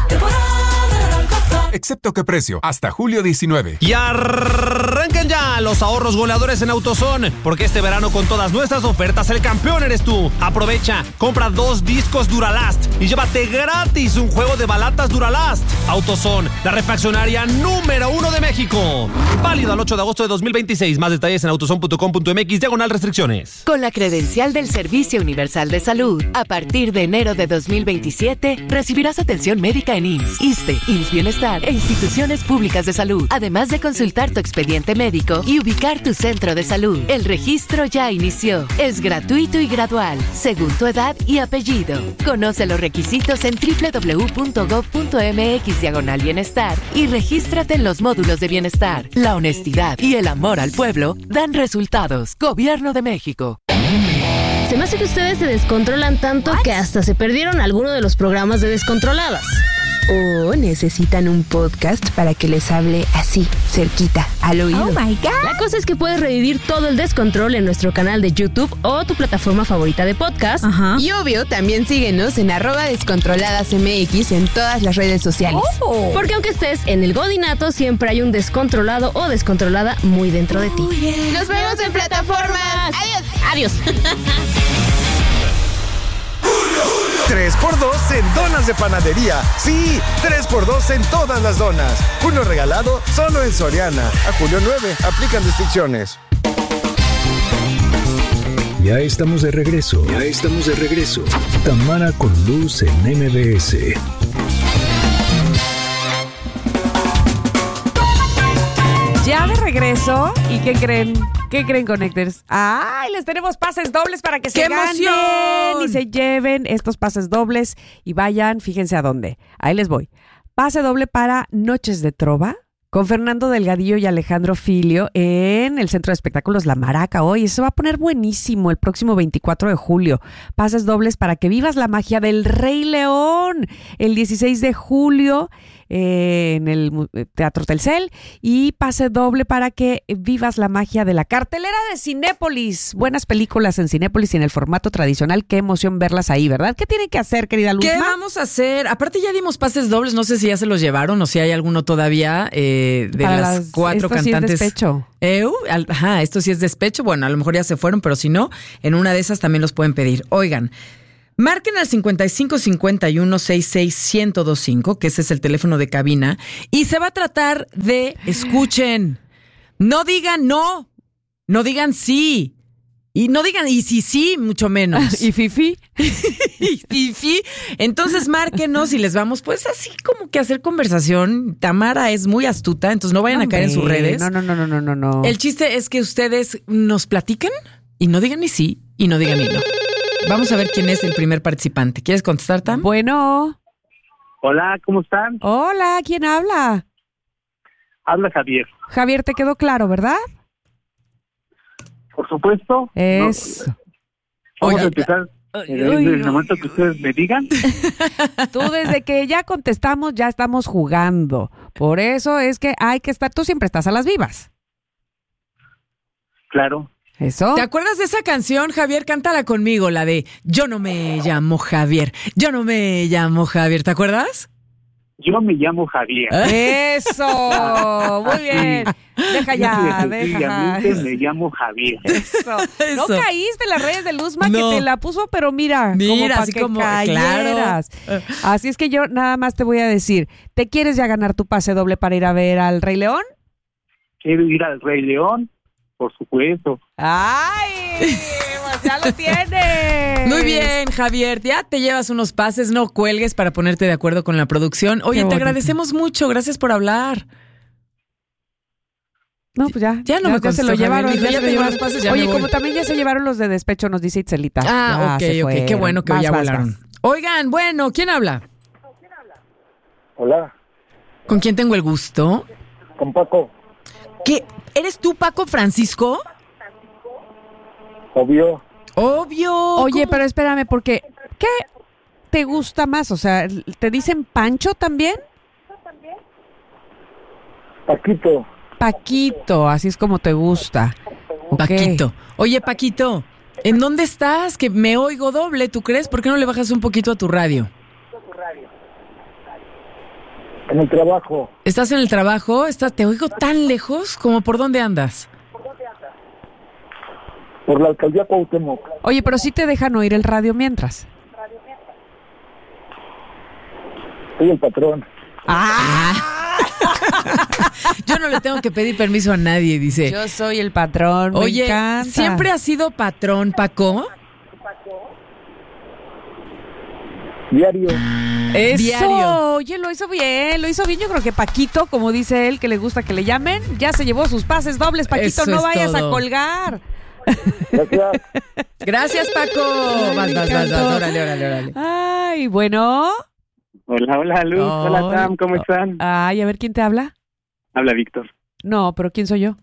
[SPEAKER 6] Excepto que precio, hasta julio 19.
[SPEAKER 14] Y arranquen ya los ahorros goleadores en AutoZone, porque este verano con todas nuestras ofertas el campeón eres tú. Aprovecha, compra 2 discos Duralast y llévate gratis un juego de balatas Duralast. AutoZone, la refaccionaria número 1 de México. Válido al 8 de agosto de 2026. Más detalles en autozone.com.mx/restricciones.
[SPEAKER 15] Con la credencial del Servicio Universal de Salud, a partir de enero de 2027, recibirás atención médica en IMSS, ISSSTE, IMSS Bienestar e instituciones públicas de salud, además de consultar tu expediente médico y ubicar tu centro de salud. El registro ya inició. Es gratuito y gradual, según tu edad y apellido. Conoce los requisitos en www.gov.mx/bienestar y regístrate en los módulos de bienestar. La honestidad y el amor al pueblo dan resultados. Gobierno de México.
[SPEAKER 16] Se me hace que ustedes se descontrolan tanto que hasta se perdieron alguno de los programas de Descontroladas.
[SPEAKER 17] O necesitan un podcast para que les hable así, cerquita, al oído.
[SPEAKER 16] ¡Oh, my God! La cosa es que puedes revivir todo el descontrol en nuestro canal de YouTube o tu plataforma favorita de podcast.
[SPEAKER 17] Ajá. Y obvio, también síguenos en @descontroladasmx en todas las redes sociales.
[SPEAKER 16] Porque aunque estés en el godinato, siempre hay un descontrolado o descontrolada muy dentro de ti.
[SPEAKER 17] ¡Nos vemos en plataformas! ¡Adiós!
[SPEAKER 16] ¡Adiós!
[SPEAKER 5] 3x2 en donas de panadería. Sí, 3x2 en todas las donas. Julio regalado solo en Soriana. A julio 9, aplican restricciones.
[SPEAKER 4] Ya estamos de regreso. Tamara con Luz en MBS.
[SPEAKER 1] Ya de regreso. ¿Y qué creen? ¿Qué creen, Connectors? ¡Ay! Les tenemos pases dobles para que se ganen y se lleven estos pases dobles y vayan, fíjense a dónde. Ahí les voy. Pase doble para Noches de Trova con Fernando Delgadillo y Alejandro Filio en el Centro de Espectáculos La Maraca. Hoy se va a poner buenísimo el próximo 24 de julio. Pases dobles para que vivas la magia del Rey León el 16 de julio en el Teatro Telcel, y pase doble para que vivas la magia de la cartelera de Cinépolis. Buenas películas en Cinépolis y en el formato tradicional. Qué emoción verlas ahí, ¿verdad? ¿Qué tienen que hacer, querida Luzma?
[SPEAKER 3] ¿Qué vamos a hacer? Aparte ya dimos pases dobles, no sé si ya se los llevaron o si hay alguno todavía de para las 4 cantantes.
[SPEAKER 1] Sí es despecho.
[SPEAKER 3] Esto sí es despecho. Bueno, a lo mejor ya se fueron, pero si no, en una de esas también los pueden pedir. Oigan, marquen al 5551-66-1025, que ese es el teléfono de cabina, y se va a tratar de, escuchen, no digan no, no digan sí, y no digan y sí, mucho menos.
[SPEAKER 1] ¿Y fifi?
[SPEAKER 3] Y fifi. Entonces márquenos y les vamos pues así como que a hacer conversación. Tamara es muy astuta, entonces no vayan a caer en sus redes.
[SPEAKER 1] No.
[SPEAKER 3] El chiste es que ustedes nos platiquen y no digan ni sí y no digan ni no. Vamos a ver quién es el primer participante. ¿Quieres contestar, Tam?
[SPEAKER 1] Bueno.
[SPEAKER 13] Hola, ¿cómo están?
[SPEAKER 1] Hola, ¿quién habla?
[SPEAKER 13] Habla Javier.
[SPEAKER 1] Javier, te quedó claro, ¿verdad?
[SPEAKER 13] Por supuesto.
[SPEAKER 1] Eso.
[SPEAKER 13] Vamos a empezar desde el momento que ustedes me digan.
[SPEAKER 1] Tú desde que ya contestamos ya estamos jugando. Por eso es que hay que estar, tú siempre estás a las vivas.
[SPEAKER 13] Claro.
[SPEAKER 1] ¿Eso?
[SPEAKER 3] ¿Te acuerdas de esa canción, Javier? Cántala conmigo, la de Yo no me llamo Javier, yo no me llamo Javier, ¿te acuerdas?
[SPEAKER 13] Yo me llamo Javier.
[SPEAKER 1] ¡Eso! Muy bien. Deja ya, deja.
[SPEAKER 13] Me llamo Javier.
[SPEAKER 1] Eso. No caíste en las redes de Luzma, que te la puso, pero mira como para
[SPEAKER 3] así
[SPEAKER 1] que
[SPEAKER 3] como
[SPEAKER 1] cayeras.
[SPEAKER 3] Claro.
[SPEAKER 1] Así es que yo nada más te voy a decir, ¿te quieres ya ganar tu pase doble para ir a ver al Rey León?
[SPEAKER 13] Quiero ir al Rey León. Por supuesto.
[SPEAKER 1] ¡Ay! Pues ya lo tienes.
[SPEAKER 3] Muy bien, Javier. Ya te llevas unos pases, no cuelgues para ponerte de acuerdo con la producción. Oye, te agradecemos mucho. Gracias por hablar.
[SPEAKER 1] No, pues ya.
[SPEAKER 3] Ya no me contestó,
[SPEAKER 1] se lo llevaron.
[SPEAKER 3] Javier, ya tengo los pases, ya
[SPEAKER 1] Oye,
[SPEAKER 3] me voy.
[SPEAKER 1] como también ya se llevaron los de despecho, nos dice Itzelita.
[SPEAKER 3] Ah, ok. Qué bueno que ya volaron. Oigan, bueno, ¿quién habla?
[SPEAKER 18] Hola.
[SPEAKER 3] ¿Con quién tengo el gusto?
[SPEAKER 18] Con Paco.
[SPEAKER 3] ¿Qué? ¿Eres tú, Paco Francisco?
[SPEAKER 18] Obvio.
[SPEAKER 1] Oye, pero espérame, porque ¿qué te gusta más? O sea, ¿te dicen Pancho también? Paquito, así es como te gusta.
[SPEAKER 3] Paquito. Oye, Paquito, ¿en dónde estás? Que me oigo doble, ¿tú crees? ¿Por qué no le bajas un poquito a tu radio?
[SPEAKER 18] En el trabajo.
[SPEAKER 3] ¿Estás en el trabajo? ¿Te oigo tan lejos? ¿Como por dónde andas?
[SPEAKER 18] Por la alcaldía Cuauhtémoc.
[SPEAKER 1] Oye, pero sí te dejan oír el radio mientras.
[SPEAKER 18] Soy el patrón.
[SPEAKER 3] Yo no le tengo que pedir permiso a nadie, dice.
[SPEAKER 1] Yo soy el patrón,
[SPEAKER 3] Oye,
[SPEAKER 1] me encanta.
[SPEAKER 3] ¿siempre has sido patrón, Paco?
[SPEAKER 18] Diario.
[SPEAKER 1] Eso,
[SPEAKER 3] Diario.
[SPEAKER 1] oye, lo hizo bien. Yo creo que Paquito, como dice él, que le gusta que le llamen, ya se llevó sus pases dobles. Paquito,
[SPEAKER 3] Eso
[SPEAKER 1] no
[SPEAKER 3] es
[SPEAKER 1] vayas
[SPEAKER 3] todo.
[SPEAKER 1] a colgar.
[SPEAKER 18] Gracias.
[SPEAKER 3] Gracias, Paco. Vas, órale.
[SPEAKER 1] Ay, bueno.
[SPEAKER 13] Hola, Luz. Hola, Sam, ¿cómo están?
[SPEAKER 1] Ay, a ver, ¿quién te habla?
[SPEAKER 13] Habla Víctor.
[SPEAKER 1] No, pero ¿quién soy yo?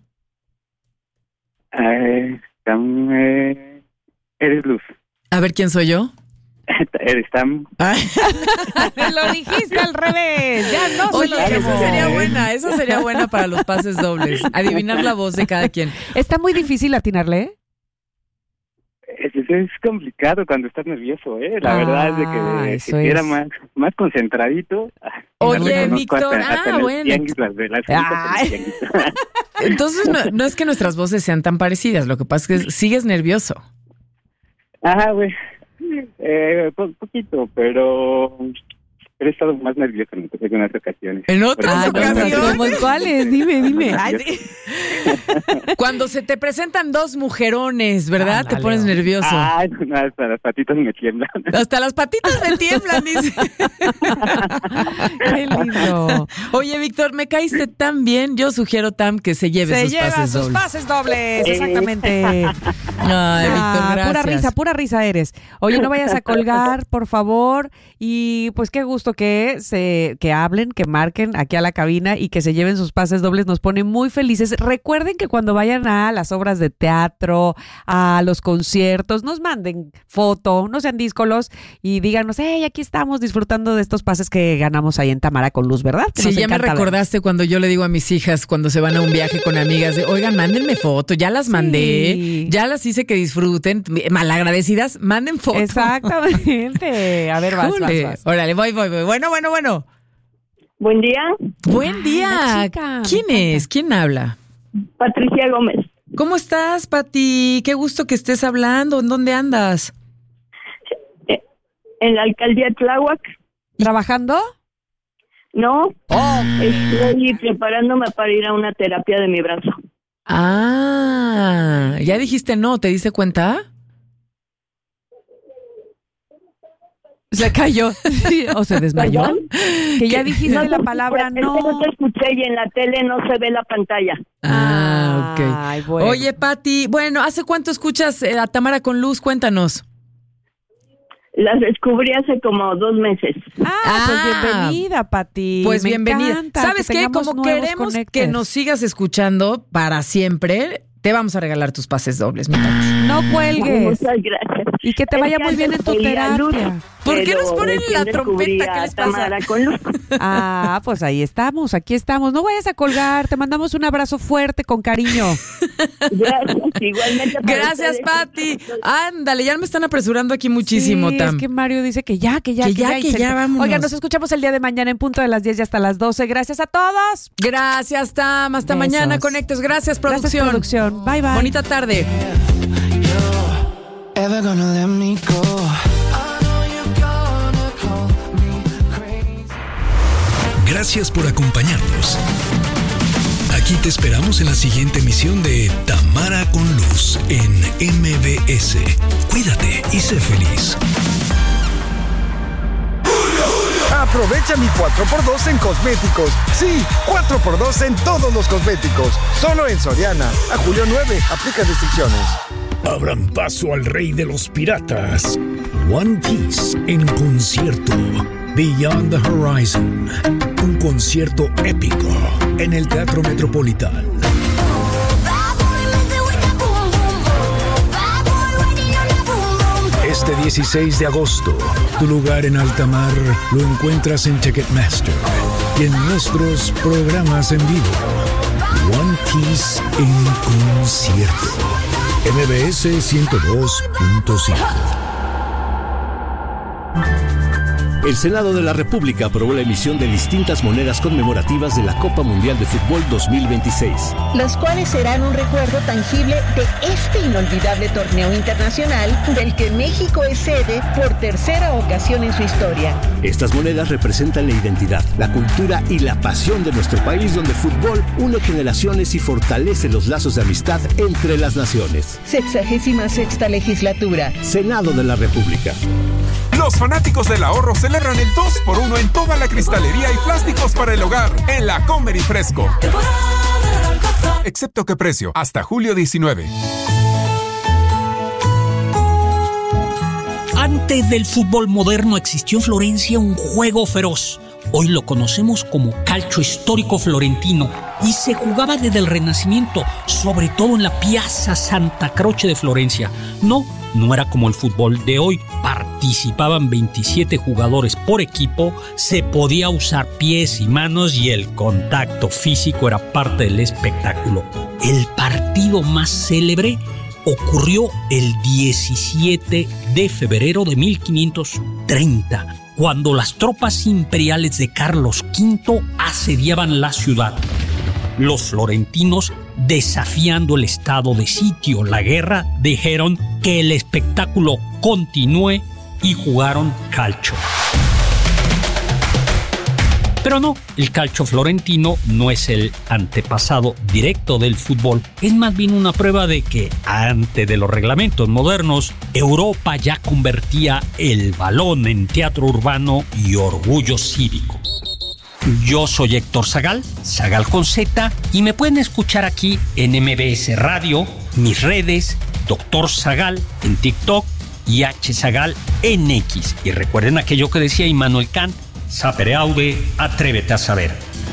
[SPEAKER 13] Sam, eres Luz.
[SPEAKER 3] A ver, ¿quién soy yo?
[SPEAKER 13] Eres Sam.
[SPEAKER 1] Te lo dijiste al revés. Ya no se
[SPEAKER 3] Oye,
[SPEAKER 1] lo llevó.
[SPEAKER 3] esa sería buena para los pases dobles. Adivinar la voz de cada quien.
[SPEAKER 1] Está muy difícil atinarle, ¿eh?
[SPEAKER 13] Es complicado cuando estás nervioso, ¿eh? La verdad es de que si estuviera más concentradito.
[SPEAKER 3] Oye, Víctor, bueno. Entonces, no es que nuestras voces sean tan parecidas, lo que pasa es que sigues nervioso.
[SPEAKER 13] Ajá, güey. Poquito, pero he estado más nervioso en algunas ocasiones.
[SPEAKER 3] ¿En otras ocasiones?
[SPEAKER 1] ¿Cómo en cuáles? Dime. Ay, sí.
[SPEAKER 3] Cuando se te presentan dos mujerones, ¿verdad? Te pones nervioso.
[SPEAKER 13] Ay, no, hasta las patitas me tiemblan.
[SPEAKER 3] Hasta las patitas me tiemblan, dice.
[SPEAKER 1] Qué lindo.
[SPEAKER 3] Oye, Víctor, me caíste tan bien. Yo sugiero, Tam, que se lleve sus pases dobles.
[SPEAKER 1] Pases dobles, exactamente.
[SPEAKER 3] Ay, Víctor, gracias.
[SPEAKER 1] Pura risa eres. Oye, no vayas a colgar, por favor. Y pues qué gusto que hablen, que marquen aquí a la cabina y que se lleven sus pases dobles. Nos pone muy felices. Recuerden que cuando vayan a las obras de teatro, a los conciertos, nos manden foto, no sean díscolos y díganos, hey, aquí estamos disfrutando de estos pases que ganamos ahí en Tamara con Luz, ¿verdad? Que
[SPEAKER 3] sí, ya me recordaste cuando yo le digo a mis hijas cuando se van a un viaje con amigas, oigan, mándenme foto, ya las mandé, ya las hice que disfruten, malagradecidas, manden foto.
[SPEAKER 1] Exactamente. A ver, vas.
[SPEAKER 3] Órale, voy. Bueno.
[SPEAKER 19] Buen día.
[SPEAKER 3] Buen día. ¿Quién es? ¿Quién habla?
[SPEAKER 19] Patricia Gómez.
[SPEAKER 3] ¿Cómo estás, Pati? Qué gusto que estés hablando. ¿En dónde andas?
[SPEAKER 19] En la alcaldía Tláhuac.
[SPEAKER 1] ¿Trabajando?
[SPEAKER 19] No. Estoy preparándome para ir a una terapia de mi brazo.
[SPEAKER 3] Ah, ya dijiste no, ¿te diste cuenta?
[SPEAKER 1] Se cayó o se desmayó.
[SPEAKER 19] ¿Perdón?
[SPEAKER 1] Que ya dijiste la palabra no.
[SPEAKER 19] Es que no te escuché y en la tele no se ve la pantalla.
[SPEAKER 3] Ok.
[SPEAKER 1] Ay, bueno.
[SPEAKER 3] Oye, Pati, bueno, ¿hace cuánto escuchas a Tamara con Luz? Cuéntanos.
[SPEAKER 19] Las descubrí hace como 2 meses.
[SPEAKER 1] Pues bienvenida, Pati.
[SPEAKER 3] Pues bienvenida. ¿Sabes qué? Como queremos que nos sigas escuchando para siempre, te vamos a regalar tus pases dobles, mi Pati.
[SPEAKER 1] No cuelgues.
[SPEAKER 19] Muchas gracias.
[SPEAKER 1] Y que te vaya muy bien en tu terapia.
[SPEAKER 3] ¿Por qué nos ponen la trompeta? ¿Qué les pasa?
[SPEAKER 1] Pues ahí estamos, aquí estamos. No vayas a colgar, te mandamos un abrazo fuerte con cariño.
[SPEAKER 19] Gracias, igualmente.
[SPEAKER 3] Gracias, Pati. Ándale, ya me están apresurando aquí muchísimo, Tam.
[SPEAKER 1] Es que Mario dice que ya,
[SPEAKER 3] vámonos.
[SPEAKER 1] Oigan, nos escuchamos el día de mañana en punto de las 10 y hasta las 12. Gracias a todos.
[SPEAKER 3] Gracias, Tam. Hasta mañana, Conectes. Gracias, producción.
[SPEAKER 1] Gracias, producción. Bye, bye.
[SPEAKER 3] Bonita tarde.
[SPEAKER 11] Ever gonna let me go?
[SPEAKER 4] Gracias por acompañarnos. Aquí te esperamos en la siguiente emisión de Tamara con Luz en MBS. Cuídate y sé feliz.
[SPEAKER 5] Aprovecha mi 4x2 en cosméticos. Sí, 4x2 en todos los cosméticos. Solo en Soriana. A julio 9. Aplica restricciones.
[SPEAKER 4] Abran paso al rey de los piratas. One Piece en concierto. Beyond the Horizon. Un concierto épico en el Teatro Metropolitán. Este 16 de agosto, tu lugar en alta mar lo encuentras en Ticketmaster y en nuestros programas en vivo. One Piece en concierto. MBS 102.5.
[SPEAKER 20] El Senado de la República aprobó la emisión de distintas monedas conmemorativas de la Copa Mundial de Fútbol 2026.
[SPEAKER 21] Los cuales serán un recuerdo tangible de este inolvidable torneo internacional del que México es sede por tercera ocasión en su historia.
[SPEAKER 20] Estas monedas representan la identidad, la cultura y la pasión de nuestro país, donde el fútbol une generaciones y fortalece los lazos de amistad entre las naciones.
[SPEAKER 21] 66ª legislatura.
[SPEAKER 20] Senado de la República.
[SPEAKER 6] Los fanáticos del ahorro celebran el 2x1 en toda la cristalería y plásticos para el hogar en la Comer y Fresco. Excepto que precio, hasta julio 19.
[SPEAKER 22] Antes del fútbol moderno existió en Florencia un juego feroz. Hoy lo conocemos como calcio histórico florentino y se jugaba desde el Renacimiento, sobre todo en la Piazza Santa Croce de Florencia. No era como el fútbol de hoy. Participaban 27 jugadores por equipo, se podía usar pies y manos y el contacto físico era parte del espectáculo. El partido más célebre ocurrió el 17 de febrero de 1530, cuando las tropas imperiales de Carlos V asediaban la ciudad. Los florentinos, desafiando el estado de sitio, la guerra, dijeron que el espectáculo continúe y jugaron calcio. Pero no, el calcio florentino no es el antepasado directo del fútbol, es más bien una prueba de que antes de los reglamentos modernos, Europa ya convertía el balón en teatro urbano y orgullo cívico. Yo soy Héctor Zagal con Z, y me pueden escuchar aquí en MBS Radio, mis redes, Dr. Zagal en TikTok y H. Zagal en X. Y recuerden aquello que decía Immanuel Kant, sapere aude, atrévete a saber.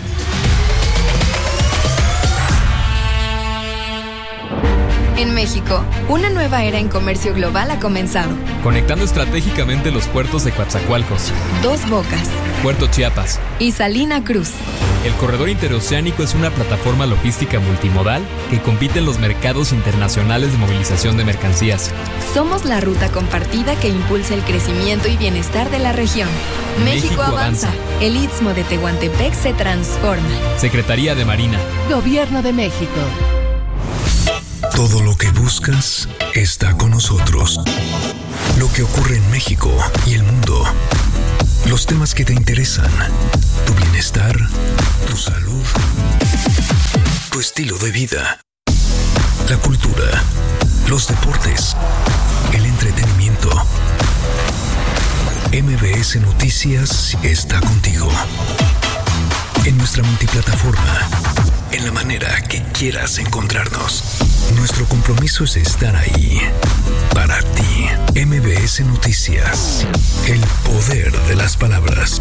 [SPEAKER 2] En México, una nueva era en comercio global ha comenzado.
[SPEAKER 8] Conectando estratégicamente los puertos de Coatzacoalcos,
[SPEAKER 2] Dos Bocas
[SPEAKER 8] Puerto Chiapas
[SPEAKER 2] y Salina Cruz.
[SPEAKER 8] El corredor interoceánico es una plataforma logística multimodal que compite en los mercados internacionales de movilización de mercancías.
[SPEAKER 2] Somos la ruta compartida que impulsa el crecimiento y bienestar de la región. México avanza. El Istmo de Tehuantepec se transforma.
[SPEAKER 8] Secretaría de Marina.
[SPEAKER 15] Gobierno de México.
[SPEAKER 4] Todo lo que buscas está con nosotros. Lo que ocurre en México y el mundo. Los temas que te interesan. Tu bienestar, tu salud, tu estilo de vida. La cultura, los deportes, el entretenimiento. MBS Noticias está contigo. En nuestra multiplataforma, en la manera que quieras encontrarnos. Nuestro compromiso es estar ahí, para ti. MBS Noticias, el poder de las palabras.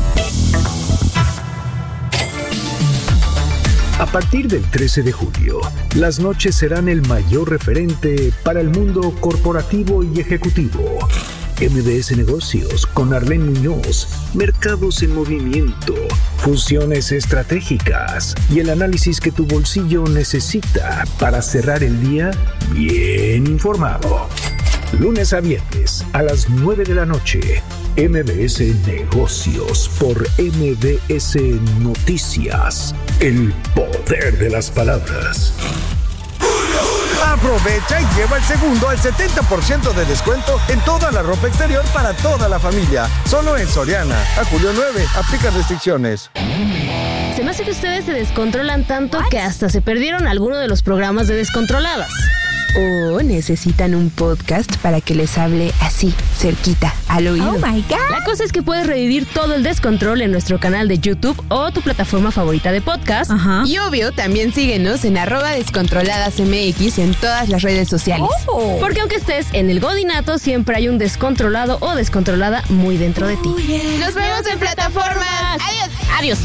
[SPEAKER 20] A partir del 13 de julio, las noches serán el mayor referente para el mundo corporativo y ejecutivo. MBS Negocios con Arlene Muñoz, mercados en movimiento, fusiones estratégicas y el análisis que tu bolsillo necesita para cerrar el día bien informado. Lunes a viernes a las 9 de la noche, MBS Negocios por MBS Noticias, el poder de las palabras.
[SPEAKER 5] Aprovecha y lleva el segundo al 70% de descuento en toda la ropa exterior para toda la familia. Solo en Soriana. A julio 9. Aplica restricciones.
[SPEAKER 16] Se me hace que ustedes se descontrolan tanto que hasta se perdieron alguno de los programas de Descontroladas.
[SPEAKER 17] O necesitan un podcast para que les hable así, cerquita, al oído.
[SPEAKER 16] ¡Oh, my God! La cosa es que puedes revivir todo el descontrol en nuestro canal de YouTube o tu plataforma favorita de podcast.
[SPEAKER 17] Ajá. Y obvio, también síguenos en @descontroladasmx en todas las redes sociales.
[SPEAKER 16] Oh. Porque aunque estés en el godinato, siempre hay un descontrolado o descontrolada muy dentro de ti.
[SPEAKER 17] ¡Nos vemos en plataformas!
[SPEAKER 16] ¡Adiós!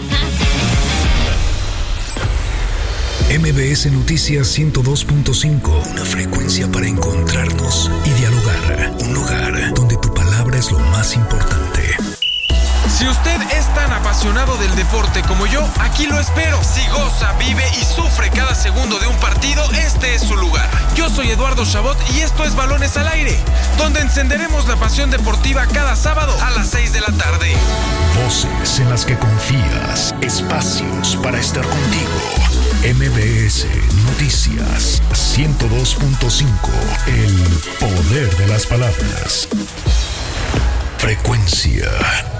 [SPEAKER 4] MBS Noticias 102.5, una frecuencia para encontrarnos y dialogar. Un lugar donde tu palabra es lo más importante.
[SPEAKER 6] Si usted es tan apasionado del deporte como yo, aquí lo espero. Si goza, vive y sufre cada segundo de un partido, este es su lugar. Yo soy Eduardo Chabot y esto es Balones al Aire, donde encenderemos la pasión deportiva cada sábado a las 6 de la tarde.
[SPEAKER 4] Voces en las que confías, espacios para estar contigo. MBS Noticias 102.5, el poder de las palabras. Frecuencia